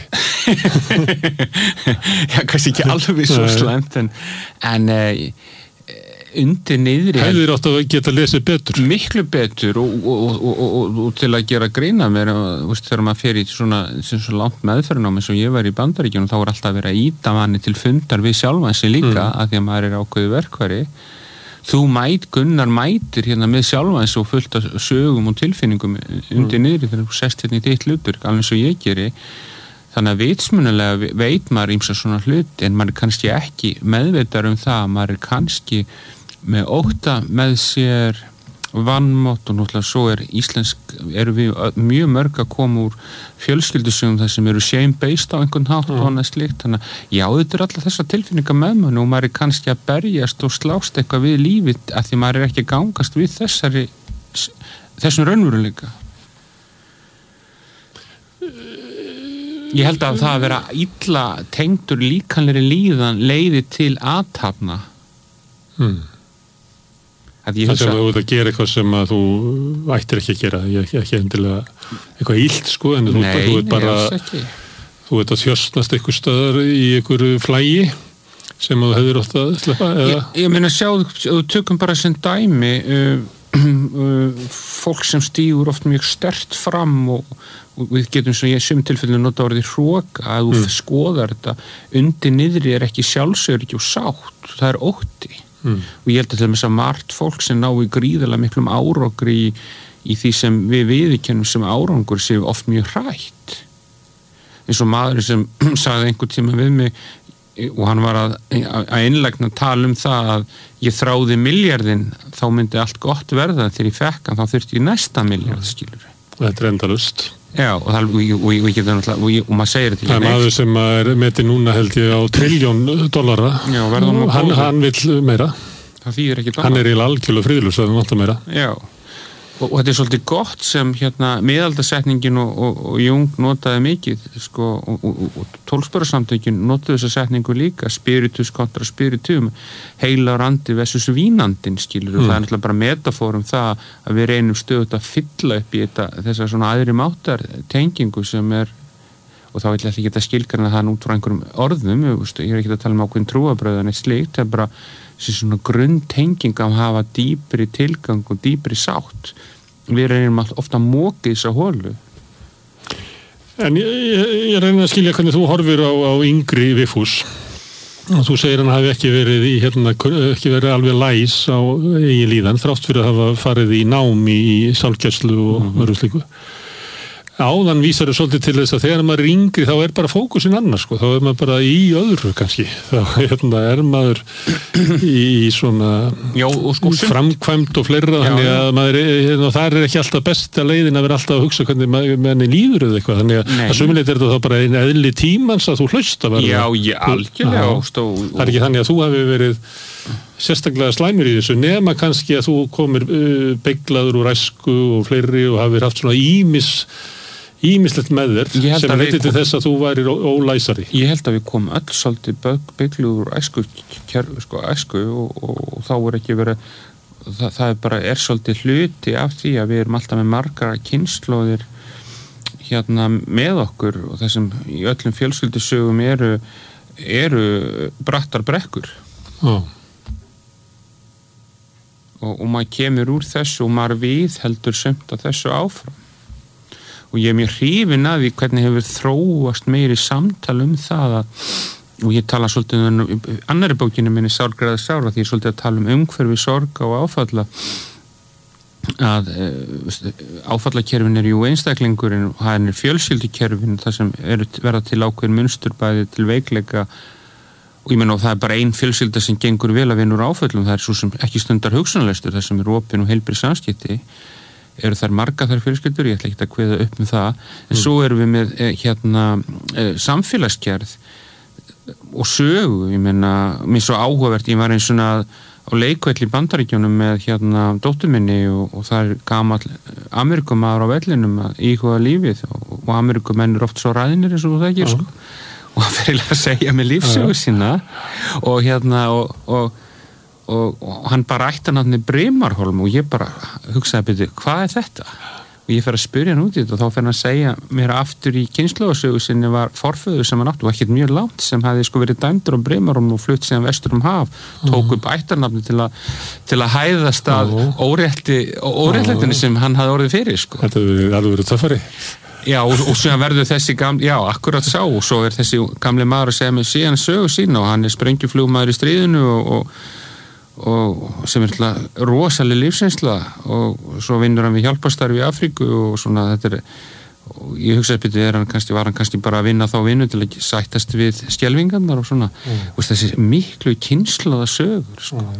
Já, kannski ekki alveg svo slæmt en en eh, undir niðri hefur átt að geta lesið betur miklu betur og, og, og, og, og til að gera grína mér veist, þegar maður fer í svona, svona langt meðferðin á mig sem ég var í Bandaríkjunum þá er alltaf að vera að íta manni til fundar við sjálfan sig líka mm. að því að maður er ákveðu verkværi þú mæt, Gunnar mætir hérna með sjálfan sig og fullt af sögum og tilfinningum undir mm. niðri þegar þú sest hérna í þitt hlutur alveg eins og ég geri þannig að vitsmunulega veit maður ímsa svona hluti en maður er kannski ekki meðveitar um það maður er kannski með ótta með sér vannmátt og náttúrulega svo er íslensk, erum við mjög mörg að koma úr fjölskyldusögum þar sem eru shame-based á einhvern hátt mm. og annað slíkt, þannig að já, þetta er alltaf þessar tilfinningar með mann og maður er kannski að berjast og slást eitthvað við lífið af því maður er ekki að gangast við þessari þessum raunveruleika. Ég held að það að vera illa tengdur líkamlegri líðan leiði til athafna. Hmm. Það sem þú ert að gera eitthvað sem að þú ættir ekki að gera, ég ekki endilega eitthvað illt sko, en þú, Nei, þú ert bara þú ert að þjösnast eitthvað stöðar í einhverju flægi sem þú hefur ótt að sleppa eða? Ég, ég meina sjá, þú tökum bara sem dæmi uh, uh, fólk sem stígur oft mjög sterkt fram og, og við getum svo ég sum tilfellinu nota orðið hroka að þú mm. skoðar þetta undir niðri er ekki sjálfsöryggi og sátt, það er ótti. Mm. Og ég held að til þess að margt fólk sem ná í gríðarlega miklum árangri í, í því sem við viðurkennum sem árangur séu oft mjög hrætt. Eins og maður sem sagði einhver tíma við mig og hann var að, að innlegna tala um það að ég þráði milljarðinn, þá myndi allt gott verða þegar ég fekk hann, þá þurfti ég næsta milljarð, skilur. Þetta er endalaust. Já, og, það, og, og, og, og, og, og maður segir þetta það er maður sem er metið núna held ég á trilljón dollara. Já, og hann, hann vill meira það þýðir ekki dollar. Hann er í algjörlega friðlust að hann vantar meira. Já, og, og þetta er svolítið gott sem hérna miðaldasetningin og, og, og Jung notaði mikið sko, og, og, og tólfsbörusamtökin notaði þessa setningu líka, spiritus kontra spiritum, heilar andi versus vínandin, skilur, mm. það er náttúrulega bara metafórum það að við reynum stöðut að fylla upp í þetta, þessa svona aðri máttar tengingu sem er, og þá vil ég ekki geta skilgreina það út frá einhverjum orðum, ég er ekki að tala um ákveðin trúarbröð en eitt slíkt, það er bara þessi svona grunntenging að hafa dýpri tilgang og dýpri sátt. Við reynum ofta að móka þessa hólu. En ég, ég, ég reyna að skilja hvernig þú horfir á, á yngri Vigfús. Þú segir hann hafi ekki verið í, hérna, ekki verið alveg læs á eigin líðan, þrátt fyrir að hafa farið í námi í sálgæslu og mm-hmm. öðru slíku. Áðan vísar þau svolítið til þess að þegar maður er yngri þá er bara fókusinn annars sko, þá er maður bara í öðru kannski, þá hérna, er maður í, í svona já, og sko, framkvæmt og fleira, já, þannig að maður er, hérna, það er ekki alltaf besta leiðin að vera alltaf að hugsa hvernig maður menni líður eða eitthvað, þannig að, að sumilegt er þetta þá bara einn eðli tímans að þú hlausta verða. Já, já, algjörlega. Það er ekki þannig að þú hafi verið sérstaklega slæmur í þessu, nema kannski að þú komir uh, beiglaður úr æsku og fleiri og hafið haft svona ímis ímislegt með þér sem leiti til þess að þú værir ólæsari. Ég held að við komum öll svolítið beigluð úr æsku, sko, æsku og, og, og þá er ekki verið það, það er bara er svolítið hluti af því að við erum alltaf með margar kynslóðir hérna með okkur og það sem í öllum fjölskyldusögum eru eru brattar brekkur. Já. Og, og maður kemur úr þessu og maður við heldur sumt að þessu áfram. Og ég er mjög hrifinn að því hvernig hefur þróast meiri samtal um það að, og ég tala svolítið um annari bókinu minni Sárgræða sára því ég er svolítið að tala um umhverfi sorga og áfalla að áfallakerfin er jú einstaklingurinn og það er fjölskyldukerfin það sem eru verða til ákveðin munstur bæði til veikleika og ég meina og það er bara ein fjölskylda sem gengur vel að vinna úr áföllum, það er svo sem ekki stundar hugsunarleystur, það sem er opin og heilbrigð samskipti eru þær marga þær fjölskyldur, ég ætla ekki að kveða upp með það, en mm. svo erum við með hérna samfélagsgerð og sögu, ég meina mér svo áhugavert, ég var eins svona á leikvelli í Bandaríkjunum með hérna dóttur minni og, og það er gamall Amerikumaður á vellinum að íhuga lífið og, og Amerikumenn er oft svo ræðinir eins og það ekki, sko, og hann fyrir að segja með lífsögu sína og hérna og, og Og, og hann bara ætti hann hann í Brimarholm og ég bara hugsaði byrju, hvað er þetta? Og ég fer að spyrja hann út í þetta og þá fer hann að segja mér aftur í kynslóðasögu sinni var forföður sem hann átti og ekkert mjög langt sem hafði sko verið dæmdur á Brimarholm og flutt síðan vestur um haf, tók upp ættarnafni til að til að hæðast að órétti óréttlættinni sem hann hafði orðið fyrir sko. Þetta hefur alveg verið töffari. Já, og, og síðan verður þessi gamli, já, akkurat sá og svo er þessi gamli maður að segja mig síðan sögu sína og hann er sprengjuflugmaður í stríðinu og, og og sem er rosalega lífsreynsla og svo vinnur hann við hjálparstarfi í Afríku og svona þetta er og ég hugsaði betur, er hann kannski, var hann kannski bara að vinna þá vinnu til að sættast við skelfingarnar og svona, mm. og þessi miklu kynslaða sögur sko. Mm.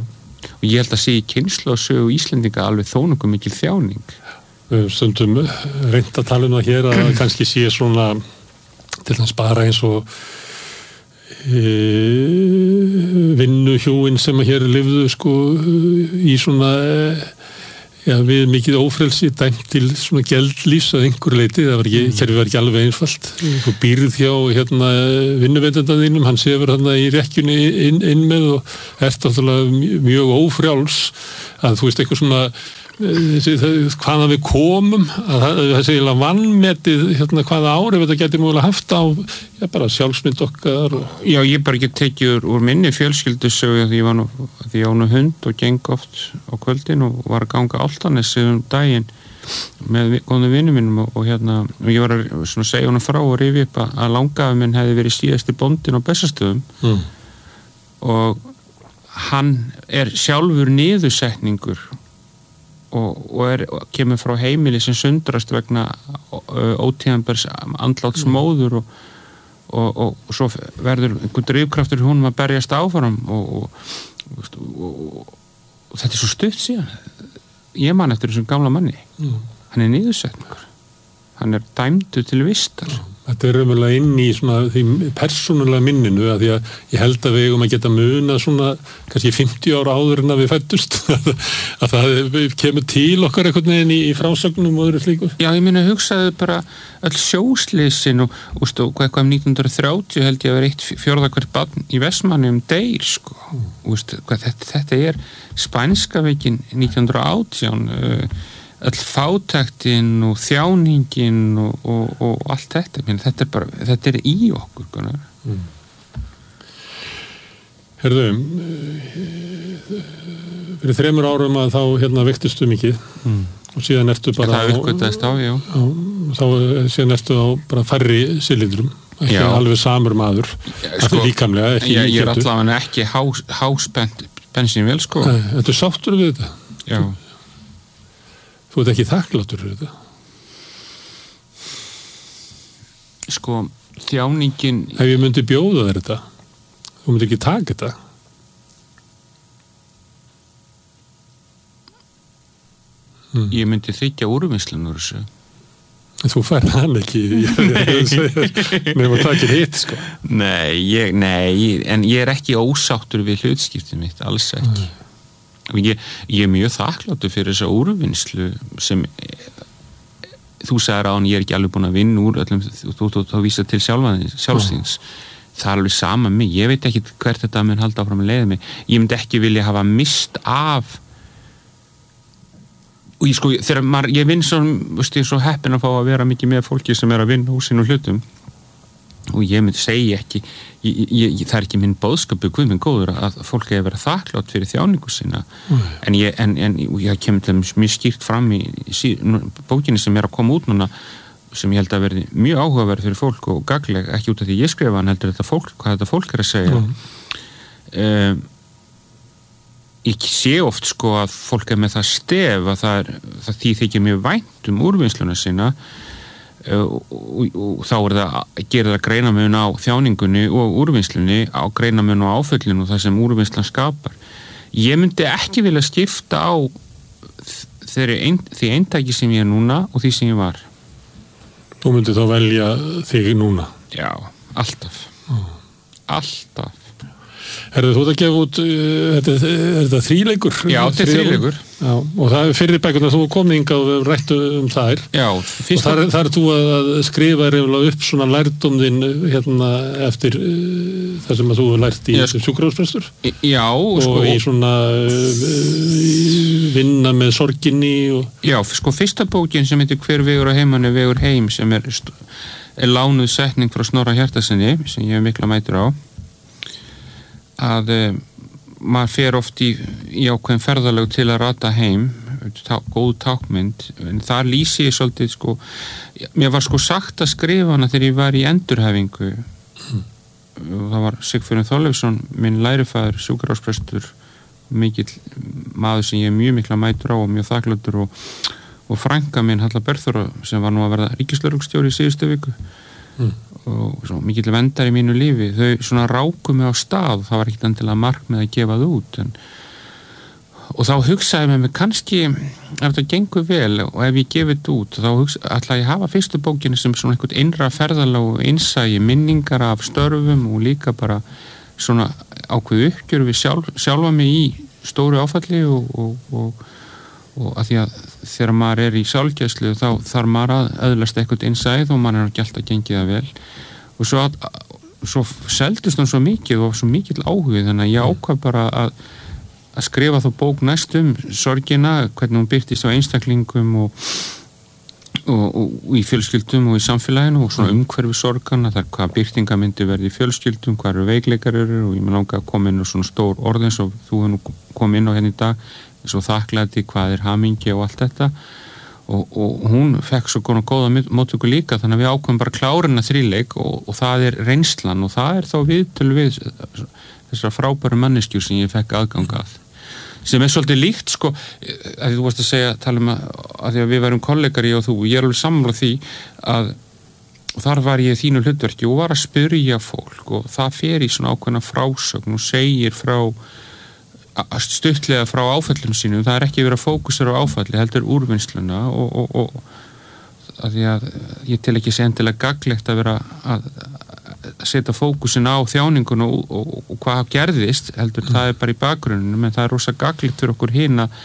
og ég held að sé í kynslóðsögu Íslendinga alveg þó nokkuð mikil þjáning. Stundum reynt að tala um það hér að kannski sé svona til þess bara eins og e, vinnuhjúin sem að hér lifðu sko í svona já, við mikið ófrelsi dæmt til svona geldlífs að einhver leiti, það var ekki, kerfið var ekki alveg einfalt. Þú býrð hjá hérna vinnuveitanda þínum, hann sefur hérna í rekkjunni inn, inn með og ert náttúrulega mjög ófrjáls að þú veist eitthvað svona hvaðan við komum að það sé eiginlega vannmetið hérna hvaða árið þetta geti mögulega haft á já, bara sjálfsmynd okkar og... Já, ég bara ekki tekið úr minni fjölskyldusögu því ég var nú, því ég á nú hund og geng oft á kvöldin og var að ganga Álftanesið um daginn með góðum vinnum mínum og, og hérna og ég var að svona segja honum frá og rifi upp að, að langafi minn hefði verið síðasti bóndinn á Bessastöðum mm. og hann er sjálfur niðursetningur og, og, er, og kemur frá heimili sem sundrast vegna ótíðanbærs andláts móður og, og, og, og svo verður einhver drifkraftur í honum að berjast áfram og, og, og, og þetta er svo stutt síðan ég man eftir þessum gamla manni mm. hann er niðursetningur hann er dæmdur til vistar Þetta er raunverulega inn í svona því persónulega minninu að því að ég held að við eigum að geta muna svona kannski fimmtíu ára áður en að við fættust að það kemur til okkar einhvern veginn í, í frásögnum og öðru slíku. Já, ég minna hugsaði bara öll sjóslýsin og, og, og eitthvað um nítján hundruð og þrjátíu held ég að vera eitt fjórða hvert barn í Vestmanni um deyr sko. Mm. Og, veist, hvað, þetta, þetta er spænska veikin nítján hundruð og átján uh, öll fátæktin og þjáningin og, og, og allt þetta Menni, þetta er bara, þetta er í okkur Gunnar. Mm. Herðu fyrir þremur árum að þá hérna vektistu mikið mm. og síðan ertu bara það uppgötaðist á, já. á þá síðan ertu á bara færri silindrum ekki já. Alveg samur maður sko, líkamlega ekki ég, ég er allavega ekki hás, háspennt bensínvél sko. Þetta er sáttur við þetta já Þú ert ekki þakkláttur fyrir þetta? Sko, þjáningin... Ef ég myndi bjóða þér þetta, þú myndi ekki taka þetta? Hmm. Ég myndi þykja úrvinnslun úr þessu. Þú fær hann ekki, nefnum að taka hitt, sko. Nei, ég, nei, en ég er ekki ósáttur við hlutskiptið mitt, alls ekki. Hmm. Ég, ég er mjög þakkláttur fyrir þessa úrvinnslu sem þú sagðir á hann ég er ekki alveg búin að vinna úr öllum, þú, þú, þú vísa til sjálfstíðins það er alveg sama mig, ég veit ekki hvert þetta mun halda áfram að leiða mig ég myndi ekki vilja hafa mist af og ég sko þegar maður, ég vinn svo, veist, ég er svo heppin að fá að vera mikið með fólki sem er að vinna úr sínum hlutum og ég myndi segja ekki ég, ég, það er ekki minn boðskapu guð minn góður að fólk er að vera þakklátt fyrir þjáningu sína mm. en ég, en, en ég kemur til mjög skýrt fram í, í bókinni sem er að koma út núna sem ég held að verði mjög áhugaverð fyrir fólk og gagleg, ekki út af því ég skrifa hann heldur þetta fólk, hvað þetta fólk er að segja mm. um, ég sé oft sko að fólk er með það stef að það, er, það því þykir mjög vænt um úrvinnsluna sína Og, og, og þá er það að gera það greinamun á þjáningunni og úrvinnslunni á greinamun á áföllinu og það sem úrvinnslan skapar ég myndi ekki vilja skipta á ein, því eintæki sem ég er núna og því sem ég var Þú myndi þá velja þig núna Já, alltaf oh. Alltaf Herðu þú að gefa út er þetta þríleikur? Já, þetta er þríleikur Já, og það er fyrir bækurnar þú komið hingað og við rættu um þær Já, og þar, þar er þú að skrifa upp svona lærdóm þinn hérna eftir uh, það sem að þú lært í sjúkrahúsprestur Já og sko, í svona uh, vinna með sorginni og... Já, sko fyrsta bókin sem heitir Hver vegur á heimann er vegur heim sem er, er lánuð setning frá Snorra Hjartarsyni sem ég hef mikla mætur á að um, maður fer oft í, í ákveðin ferðalög til að rata heim tá, góð tákmynd en þar lýsi ég svolítið sko mér var sko sagt að skrifa hana þegar ég var í endurhæfingu mm. það var Sigfússon Þorleifsson minn lærifæður, sjúkrahúsprestur mikill maður sem ég er mjög mikla mætur á og mjög þakkláttur og, og frænka minn Halla Berþóra sem var nú að verða ríkislögreglustjóri í síðustu viku mm. og svo mikill vendar í mínu lífi þau svona ráku mig á stað það var ekkert endilega markmið að gefa það út en, og þá hugsaði með mig kannski ef þetta gengur vel og ef ég gefið þetta út þá hugsa, ætla ég hafa fyrstu bókinu sem svona einhvern innra ferðalag og innsæi minningar af störfum og líka bara svona ákveð uppgjör við sjálf, sjálfa mig í stóru áfalli og, og, og, og að því að þegar maður er í sjálfgæslu þá þarf maður að öðlast eitthvað innsæð og maður er ekki alltaf gengið það vel og svo, að, svo seldist hann svo mikið og svo mikill áhugið þannig að ég ákvað bara að að skrifa þá bók næstum sorgina, hvernig hún birtist á einstaklingum og, og, og í fjölskyldum og í samfélaginu og svona umhverfi sorgana, þar hvað birtinga myndi verði í fjölskyldum, hvað eru veikleikar eru og ég með langa að koma inn á svona stór orð eins og þú hefur nú komið inn á hérna í dag eins og þakklæti, hvað er hamingja og allt þetta og, og hún fekk svo góða, góða móttöku líka þannig að við ákveðum bara klárina þríleik og, og það er reynslan og það er þá viðtöl við þessar frábæru manneskjur sem ég fekk aðgang að sem er svolítið líkt sko, að þú varst að segja tala um að, að því að við værum kollegar ég og þú, ég er alveg sammála því að þar var ég þínu hlutverki og var að spyrja fólk og það fer í svona ákveðna frásögn og segir frá stuttlega frá áföllum sínum, það er ekki verið að fókusera á áfalli, heldur úrvinnsluna og, og, og að því að ég tel ekki segja endilega gaglegt að vera að að setja fókusin á þjáningun og, og, og hvað gerðist heldur mm. það er bara í bakgrunnum en það er rosa gaglegt fyrir okkur hin að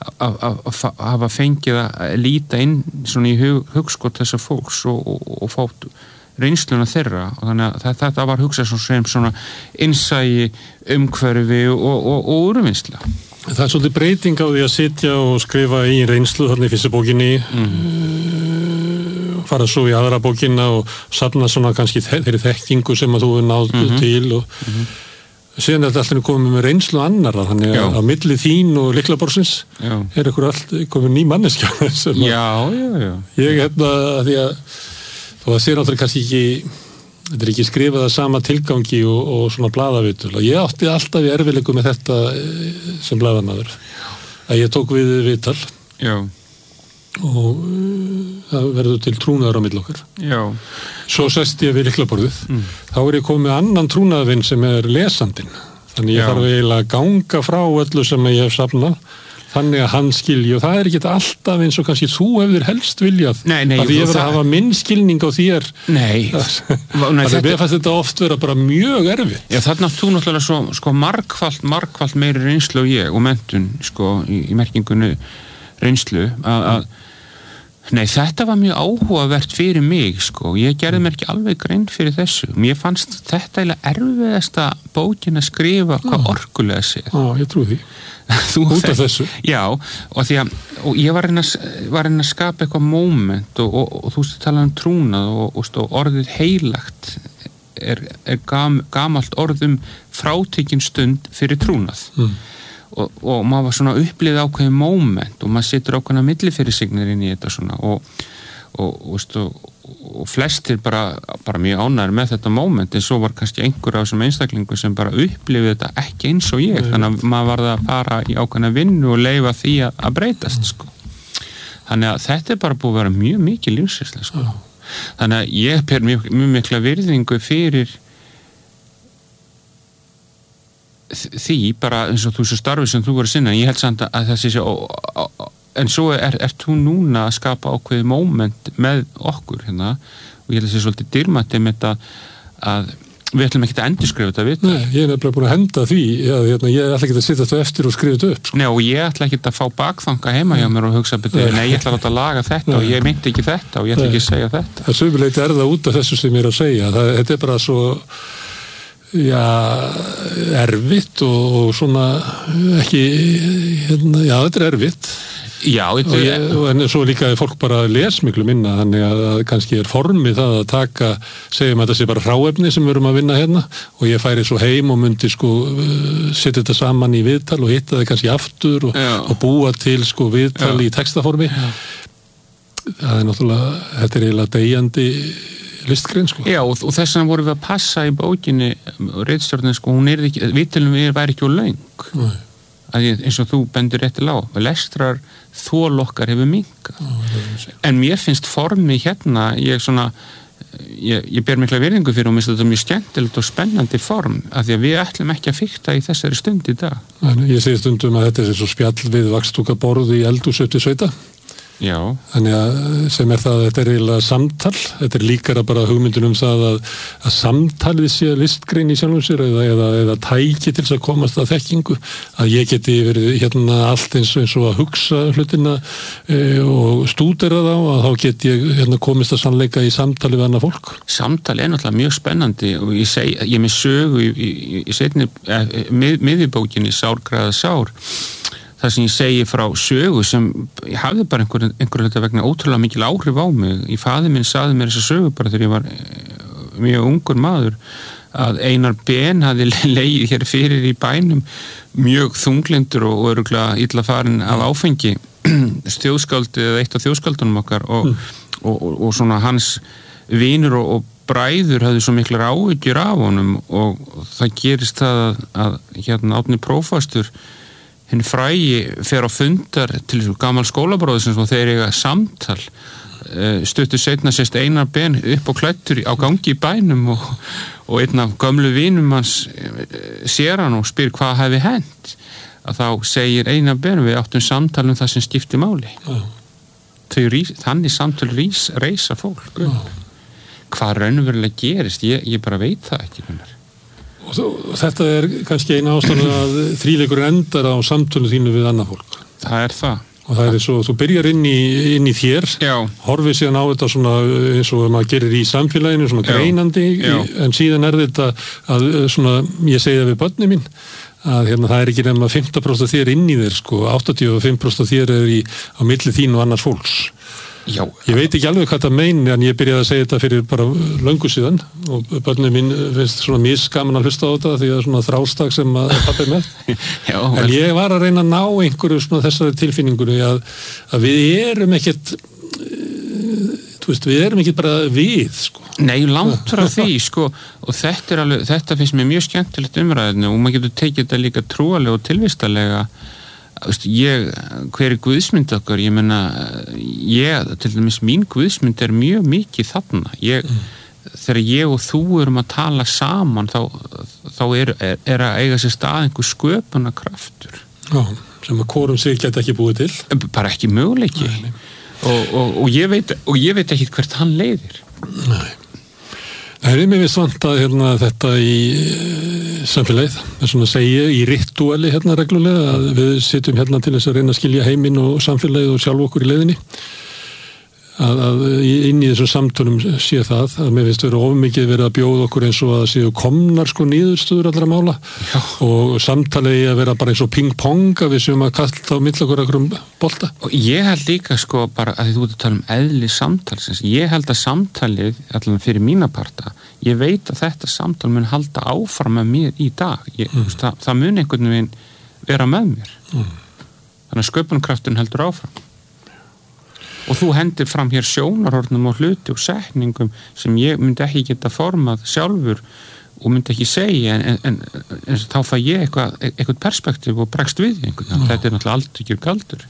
hafa fengið að líta inn svona í hug, hugskot þessar fólks og, og, og fátt reynsluna þeirra og þannig að þetta var hugsað sem svona innsæi, umhverfi og, og, og úrvinnsla. Það er svolítið breyting á því að sitja og skrifa í reynslu þarna í fyrstu bókinni mm. fara svo í aðra bókina og safna svona kannski þeirri þekkingu sem að þú er náðu mm-hmm. til og mm-hmm. síðan er þetta alltaf komið með reynslu annarra þannig að á milli þín og Lyklaborgsins er ykkur alltaf komið ný manneskja sem já, já, já. Ég hérna að því að þó að sér náttúrulega kannski ekki þetta er ekki skrifað að sama tilgangi og, og svona blaðavitul og ég átti alltaf í erfileiku með þetta sem blaðamaður að ég tók við viðtal já og það verður til trúnaður á milli okkar. Já. Svo sest ég við Lyklaborðið. Mm. Þá er ég komið með annan trúnaðarvinn sem er lesandinn. Þannig ég Já. Þarf eiginlega að ganga frá öllu sem ég hef safnað. Þannig að hann skilji og það er ekki alltaf eins og kannski þú hefur helst viljað. Nei, nei. Að ég verður að hafa minn skilning á þér. Nei. Þannig að við fannst þetta oft vera bara mjög erfitt. Já, þarna þú náttúrulega svo sko margfalt, margfalt meiri reynslu og ég og menntun sko í, í merkingunni reynslu að, að nei, þetta var mjög áhugavert fyrir mig sko, ég gerði mér ekki alveg grein fyrir þessu, mér fannst þetta eiginlega erfiðasta bókin að skrifa hvað orkulega sér. Já, ég trú því. Út af þessu. Já, og því að og ég var að reyna að skapa eitthvað moment og, og, og þú veist að tala um trúnað og, og, og orðið heilagt er, er gam, gamalt orðum frátekin stund fyrir trúnað. Mm. Og, og maður var svona upplifið ákveðið moment og maður setur ákveðna millifyrirsignir inn í þetta svona og, og, og, og, og flestir bara, bara mjög ánægir með þetta moment en svo var kannski einhver af þessum einstaklingu sem bara upplifið þetta ekki eins og ég þannig að maður varð að fara í ákveðna vinnu og leyfa því að, að breytast sko. Þannig að þetta er bara búið að vera mjög mikið lífsreynsla sko. Þannig að ég ber mjög, mjög mikla virðingu fyrir því bara eins og þú svo starfið sem þú voru sinna ég held samt að þessi sé en svo er, er þú núna að skapa ákveðið moment með okkur hérna og ég held að þessi svolítið dýrmætti með þetta að við ætlum ekki að endurskrifa þetta við Nei, ég er nefnilega búin að henda því já, hérna, ég er alltaf ekki að sitja þetta eftir og skrifa þetta upp sko. Nei, og ég ætla ekki að fá bakþanga heima hjá mér og hugsa betur, nei, ég ætla að laga þetta Nei. Og ég meinti ekki þetta og ég ætla ekki að segja þetta Það sömuleyti er það út af þessu sem ég er að segja það, þetta er bara svo já, erfitt og, og svona ekki, hérna, já, þetta er erfitt Já, þetta er... Og en svo líka er fólk bara að les miklu minna, þannig að, að kannski er formið það að taka, segjum að þetta sé bara hráefni sem við erum að vinna hérna og ég færi svo heim og myndi sko setja þetta saman í viðtal og hitta það kannski aftur og, og búa til sko viðtal Já. Í textaformi. Já. Það er náttúrulega, þetta er eiginlega deyjandi listgrein sko. Já og, og þess vegna vorum við að passa í bókinni ritstjórnin sko, hún er ekki, viðtalum við væri ekki á löng Nei. Að ég, eins og þú bendur réttilega á lestrar þol okkar hefur minkað en mér finnst formi hérna ég svona ég, ég ber mikla virðingu fyrir og minnst þetta mjög skemmtilegt og spennandi form af því að við ætlum ekki að fikta í þessari stund í dag. Ég segi stundum að þetta er svo spjall við vakstúkaborð í eldhús upp til sveita. Já. Þannig að sem er það að þetta er eiginlega samtal, þetta er líkara bara hugmyndin um það að, að samtalið sé listgrein í sjálfum sér eða, eða, eða tæki til þess að komast að þekkingu, að ég geti verið hérna allt eins, eins og að hugsa hlutina e, og stúdera þá, að þá get ég hérna komist að sannleika í samtali við annað fólk. Samtali er náttúrulega mjög spennandi og ég seg, ég er með sögu í, í, í setni, eh, mið, miðjubókinni Sárgræða sár, það sem ég segi frá sögu sem ég hafði bara einhver, einhver hluta vegna ótrúlega mikil áhrif á mig. Í faðir minn sagði mér þessa sögu bara þegar ég var mjög ungur maður að Einar Ben hafði legið hér fyrir í bænum mjög þunglindur og örugglega illa farinn af áfengi þjóðskáldi eða eitt af þjóðskáldunum okkar og, mm. og, og, og svona hans vinur og, og bræður hafði svo miklar áhyggjur af honum og það gerist það að, að hérna Árni prófastur hinn frægi fer á fundar til gammal skólabróðisins og þeir eiga samtal stuttu seinna sést Einar Ben upp og klæddur á gangi í bænum og, og einn af gömlu vinum hans sér hann og spyr hvað hefði hent að þá segir Einar Ben við áttum samtal um það sem skipti máli. Oh. Rís, þannig samtal rís, reisa fólk. Oh. Hvað raunverulega gerist, ég, ég bara veit það ekki hvernig. Og, og þetta er kannski eina ástæðan að þríleikur endar á samtölu þínu við annað fólk. Það er það. Og það er svo, þú byrjar inn í, inn í þér, Já. Horfið síðan á þetta svona eins og maður gerir í samfélaginu, svona Já. Greinandi, Já. En síðan er þetta að svona, ég segi það við börni mín, að hérna það er ekki nema fimmtán prósent af þér inn í þér, sko, áttatíu og fimm prósent af þér er í, á milli þín og annars fólks. Já. Ég veit ekki alveg hvað það meini en ég byrjaði að segja þetta fyrir bara löngu síðan og börnum mín finnst svona misgaman að hlusta á þetta því að það er svona þrástag sem að pappi er með. Já, en vel. Ég var að reyna að ná einhverju svona þessari tilfinningunni að, að við erum ekkert þú veist, við erum ekkert bara við sko. Nei, langt frá því sko og þetta er alveg, þetta finnst mér mjög skemmtilegt umræðinu og maður getur tekið þetta líka trúalega og tilvistarlega. Ég, hver er guðsmynd okkar, ég menna ég, til dæmis mín guðsmynd er mjög mikið þarna ég, mm. þegar ég og þú erum að tala saman þá, þá er, er, er að eiga sér stað einhver sköpunarkraftur Já, sem að hvorum sig geta ekki búið til bara ekki möguleiki nei, nei. Og, og, og, ég veit, og ég veit ekki hvert hann leiðir Nei Það er mér vist vant að hérna, þetta í e, samfélagið, þess að segja í ritúali hérna reglulega að við sitjum hérna til þess að reyna að skilja heiminn og samfélagið og sjálf okkur í leiðinni að, að inn í þessum samtölum sé það að mér finnst vera ofmikið verið að bjóða okkur eins og að séu komnar sko niðurstöður allra mála Já. Og samtalið að vera bara eins og ping-pong að við séum að kalla á mill okkur okkur um bolta. Og ég held líka sko bara að því þú ert að tala um eðli samtalsins, ég held að samtalið allan fyrir mína parta, ég veit að þetta samtal mun halda áfram með mér í dag, ég, mm. það, það mun einhvern veginn vera með mér mm. þannig að sköpunarkrafturinn heldur áfram. Og þú hendir fram hér sjónarhornum og hluti og setningum sem ég myndi ekki geta formað sjálfur og myndi ekki segja en, en, en, en þá fæ ég eitthvað, eitthvað perspektíf og bregst við einhvern veginn. Þetta er náttúrulega allt ekki galdur.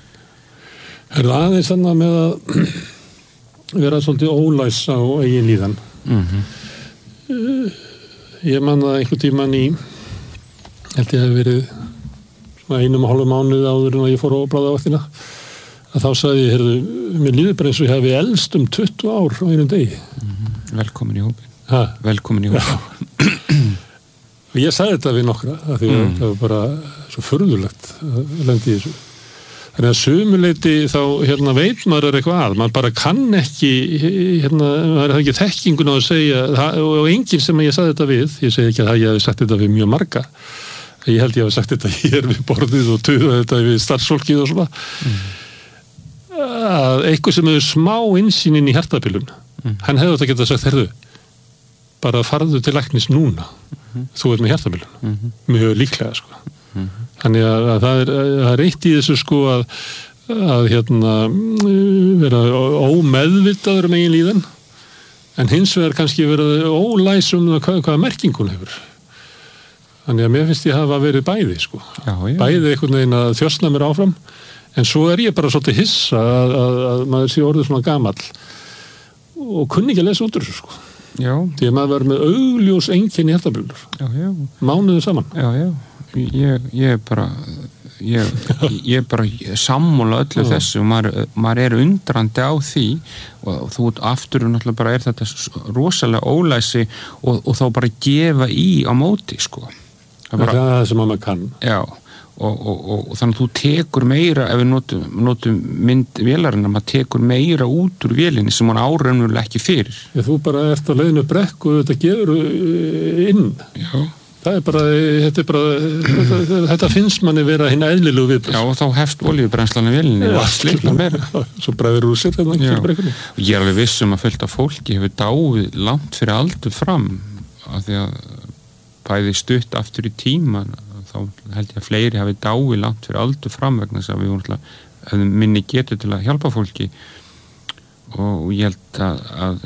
Er það aðeins annað með að vera svolítið ólæs á eigin líðan? Mm-hmm. Ég man að einhvern tímann í held ég hef verið svona einum og hálfum mánuði áður en að ég fór á bláðavaktina að þá sagði ég, heyrðu, mér líður bara eins og ég hefi elst um tuttugu ár á einum degi. Mm-hmm. Velkomin í hópin. Ha? Velkomin í hópin. Og ég sagði þetta við nokkra, af því að mm. það var bara svo furðulegt að lendi í þessu. Þannig að sumuleyti þá hérna, veit maður eitthvað að, maður bara kann ekki, hérna, maður er ekki þekkingun á að segja, það, og enginn sem ég sagði þetta við, ég segi ekki að ég hef sagt þetta við mjög marga, ég held ég hef sagt þetta hér við borðið og tuða þetta við starfsfólkið og svona, mm. að eitthvað sem hefur smá innsýn inn í hjartabilun, mm. hann hefði þetta getað sagt, herðu, bara farðu til læknis núna, mm-hmm. þú ert með hjartabilun, mm-hmm. mjög líklega, sko. Mm-hmm. Þannig að, að það er, er eitt í þessu, sko, að, að hérna, vera ómeðvitaður um eigin líðan, en hins vegar kannski vera ólæs um það hvað, hvaða merkingun hefur. Þannig að mér finnst ég hafa verið bæði, sko. Já, já. Bæði einhvern veginn að þjósna mér áfram, en svo er ég bara svolítið hissa að, að, að maður sé orðið svona gamall og kunni ekki að lesa út úr þessu, sko. Já. Því að maður var með augljós einkenni hjartabilur. Já, já. Mánuðu saman. Já, já. Ég, ég er bara, ég, ég er bara sammála öllu já. Þessu og maður, maður er undrandi á því og þú aftur náttúrulega bara er þetta rosalega ólæsi og, og þá bara gefa í á móti, sko. Það er bara, það sem maður kann. Já. Og, og, og, og þannig að þú tekur meira ef við notum, notum mynd vélarina maður tekur meira út úr vélinni sem hann áraunverulega ekki fyrir Já, þú bara ert á leiðinu brekku og þetta gefur inn Já. Það er bara, þetta er bara þetta, þetta finnst manni vera hinn eðlilegu viðbúr Já, og þá hefst olíubrennslan í vélinni og allt slitna meira Svo bræður úr sér og ég er alveg viss um að fullt af fólki hefur dáið langt fyrir aldur fram af því að bæði stutt aftur í tíman þá held ég að fleiri hafi dáið langt fyrir aldur fram vegna þess að við vorum alltaf minni getur til að hjálpa fólki og ég held að, að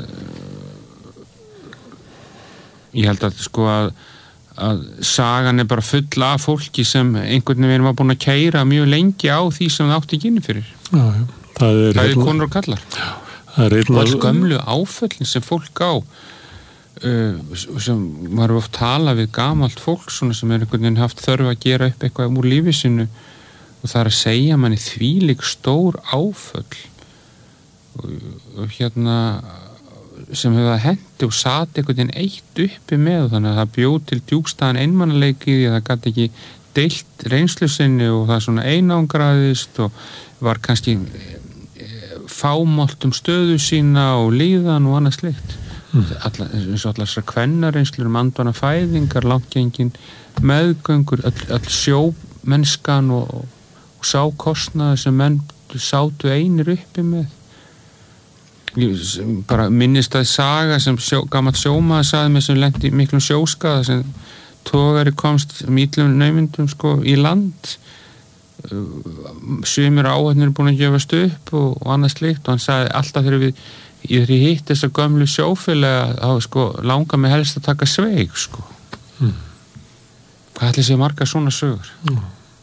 ég held að sko að, að sagan er bara full af fólki sem einhvern veginn var búin að keyra mjög lengi á því sem það átti ekki inni fyrir já, já. það er, það er konur og kallar já, það er og alls gömlu áföllin sem fólk á Uh, sem maður oft tala við gamalt fólk svona sem er einhvern veginn haft þörf að gera upp eitthvað úr lífi sinu og það er að segja manni þvílík stór áföll og, og hérna sem hefur það hendi og sat einhvern veginn eitt uppi með þannig að það bjóð til djúpstæðan einmannaleiki því að það gæti ekki deilt reynslu sinni og það svona einangraðist og var kannski fámált um stöðu sína og líðan og annað slikt Mm. Alla, eins og allar þessar kvennarreynslur um andvana fæðingar, langtgengin meðgöngur, öll, öll sjómennskan og, og sákostnaði sem menn sátu einir uppi með ég, bara minnist að saga sem sjó, gamall sjómaður sagði með sem lenti miklum sjóskaða sem togari komst mítlum naumundum sko í land sumir áhætnir er búin að gefast upp og, og annað slikt og hann sagði alltaf þegar við ég þegar ég hitt þessar gömlu sjófélaga þá sko langar mig helst að taka sveig sko mm. hvað ætli sé margar svona sögur mm.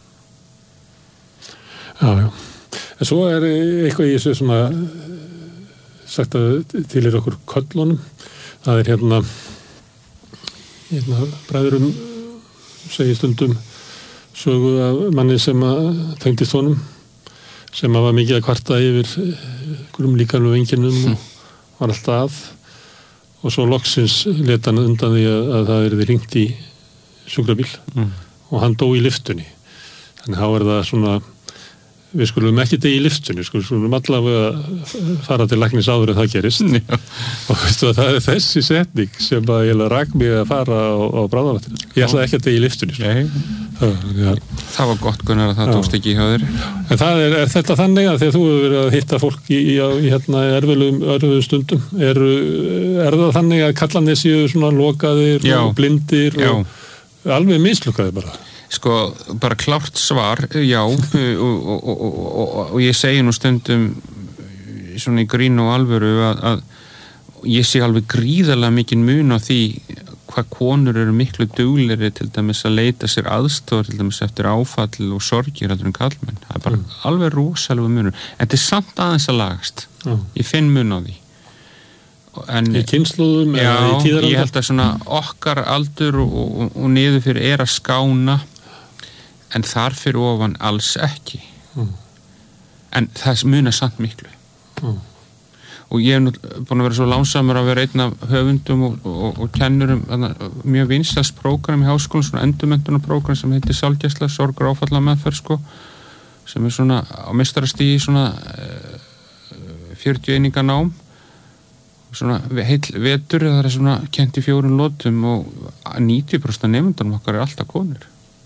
Já, já en svo er eitthvað í þessu sem að sagt að til er okkur köllunum það er hérna hérna bræðurum segir stundum sögu af manni sem að tengdist honum sem að var mikið að kvarta yfir einhverjum líkamlegum einkennum mm. og var alltaf að og svo loksins leta hann undan því að, að það verið hringt í sjúkrabíl mm. og hann dó í lyftunni þannig þá er það svona við skulum ekki degi í lyftunni við skulum allavega fara til læknis áður en það gerist mm. og veistu að það er þessi setning sem að ég rak mig að fara á, á bráðavættinu ég ætlaði ekki að degi í lyftunni sko. það, ja. það var gott Gunnar að það tókst ekki hjá þér en það er, er þetta þannig að þegar þú hefur verið að hitta fólk í, í, í hérna erfiðum stundum er, er það þannig að kallarnir séu svona lokaðir já. Og blindir já. Og alveg mislukkaðir bara sko, bara klárt svar, já og, og, og, og, og ég segi nú stundum svona í grín og alvöru að, að ég sé alveg gríðarlega mikinn mun á því hvað konur eru miklu duglegri til dæmis að leita sér aðstoð til dæmis eftir áfall og sorgir heldur en kallmenn, það er bara mm. alveg rosalega munur, en þetta er samt aðeins að lagast mm. ég finn mun á því en, í kynsluðum já, eða í tíðaranda? Ég held að svona okkar aldur og, og, og niður fyrir er að skána en þar fyrir ofan alls ekki mm. en það munar samt miklu mm. og ég hef nú búin að vera svo lánsamur að vera einn af höfundum og, og, og kennurum mjög vinsæls prógram í háskólan, svona endurmenntunarprógram sem heitir Sálgæsla, sorgur áfalla meðferð sko, sem er svona á meistarastigi svona uh, fjörutíu eininga nám svona heill vetur það er svona kent í fjórun lotum og níutíu prósent af nemendunum okkar er alltaf konur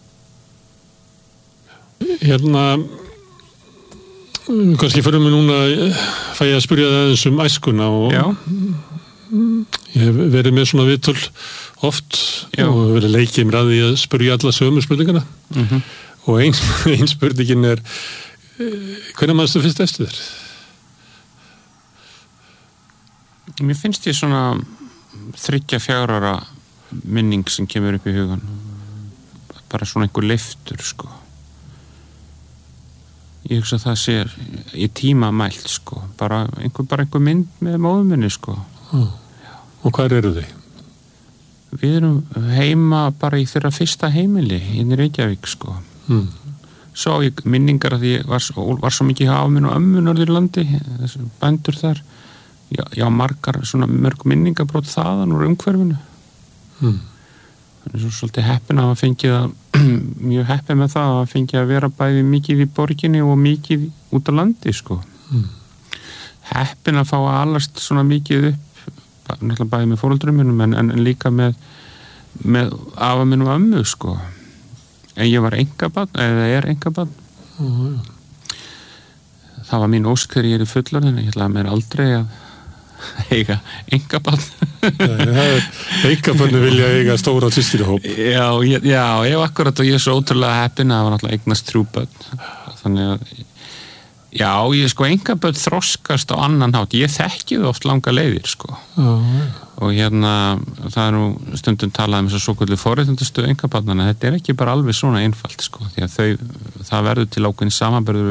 Hérna kannski fyrir mig núna fæ ég að spyrja það eins um æskuna og Já. Ég hef verið með svona viðtöl oft Já. Og verið leikið mér að því að spyrja alla sömu spurningana mm-hmm. og ein, ein spurningin er hvernig mannstu fyrst eftir þér? Mér finnst ég svona þriggja fjögurra ára minning sem kemur upp í hugan bara svona einhver leiftur sko ég hugsa að það sé í tíma mælt sko bara einhver, bara einhver mynd með móður minni sko. Já. Og hvar eru þið? Við erum heima bara í þeirra fyrsta heimili inn í Reykjavík sko. Mm. Svo ég minningar að ég var, var svo mikið af minn og ömmu Norðurlandi, þessi bændur þar. Já, já margar svona mörg minningabrót þaðan úr umhverfinu. Mm. Þannig svo svolítið heppin að hafa fengið að, mjög heppin með það að hafa fengið að vera bæði mikið í borginni og mikið út á landi sko. Mm. Heppin að fá að alast svona mikið upp, náttúrulega bæði með foreldrum mínum en, en líka með, með afa minn og ömmu sko. En ég var engabarn, eða er engabarn. Mm. Það var mín ósk þegar ég er fullorðin, ég ætlaði mér aldrei að eiga engabarn. Engabarni vilja eiga stóra systurhóp. Já, ég, já, ég var akkurat og ég er svo ótrúlega heppin að það var náttúrulega eignast þrjú börn. Þannig að, já, ég sko engabörn þroskast á annan hátt. Ég þekki það oft langa leiðir, sko. Já, já. Og hérna, það er nú stundum talað um þess að svo kvöldu forréttindastöðu engabarnanna. Þetta er ekki bara alveg svona einfalt, sko. Því að þau, það verður til ákveðin samanburður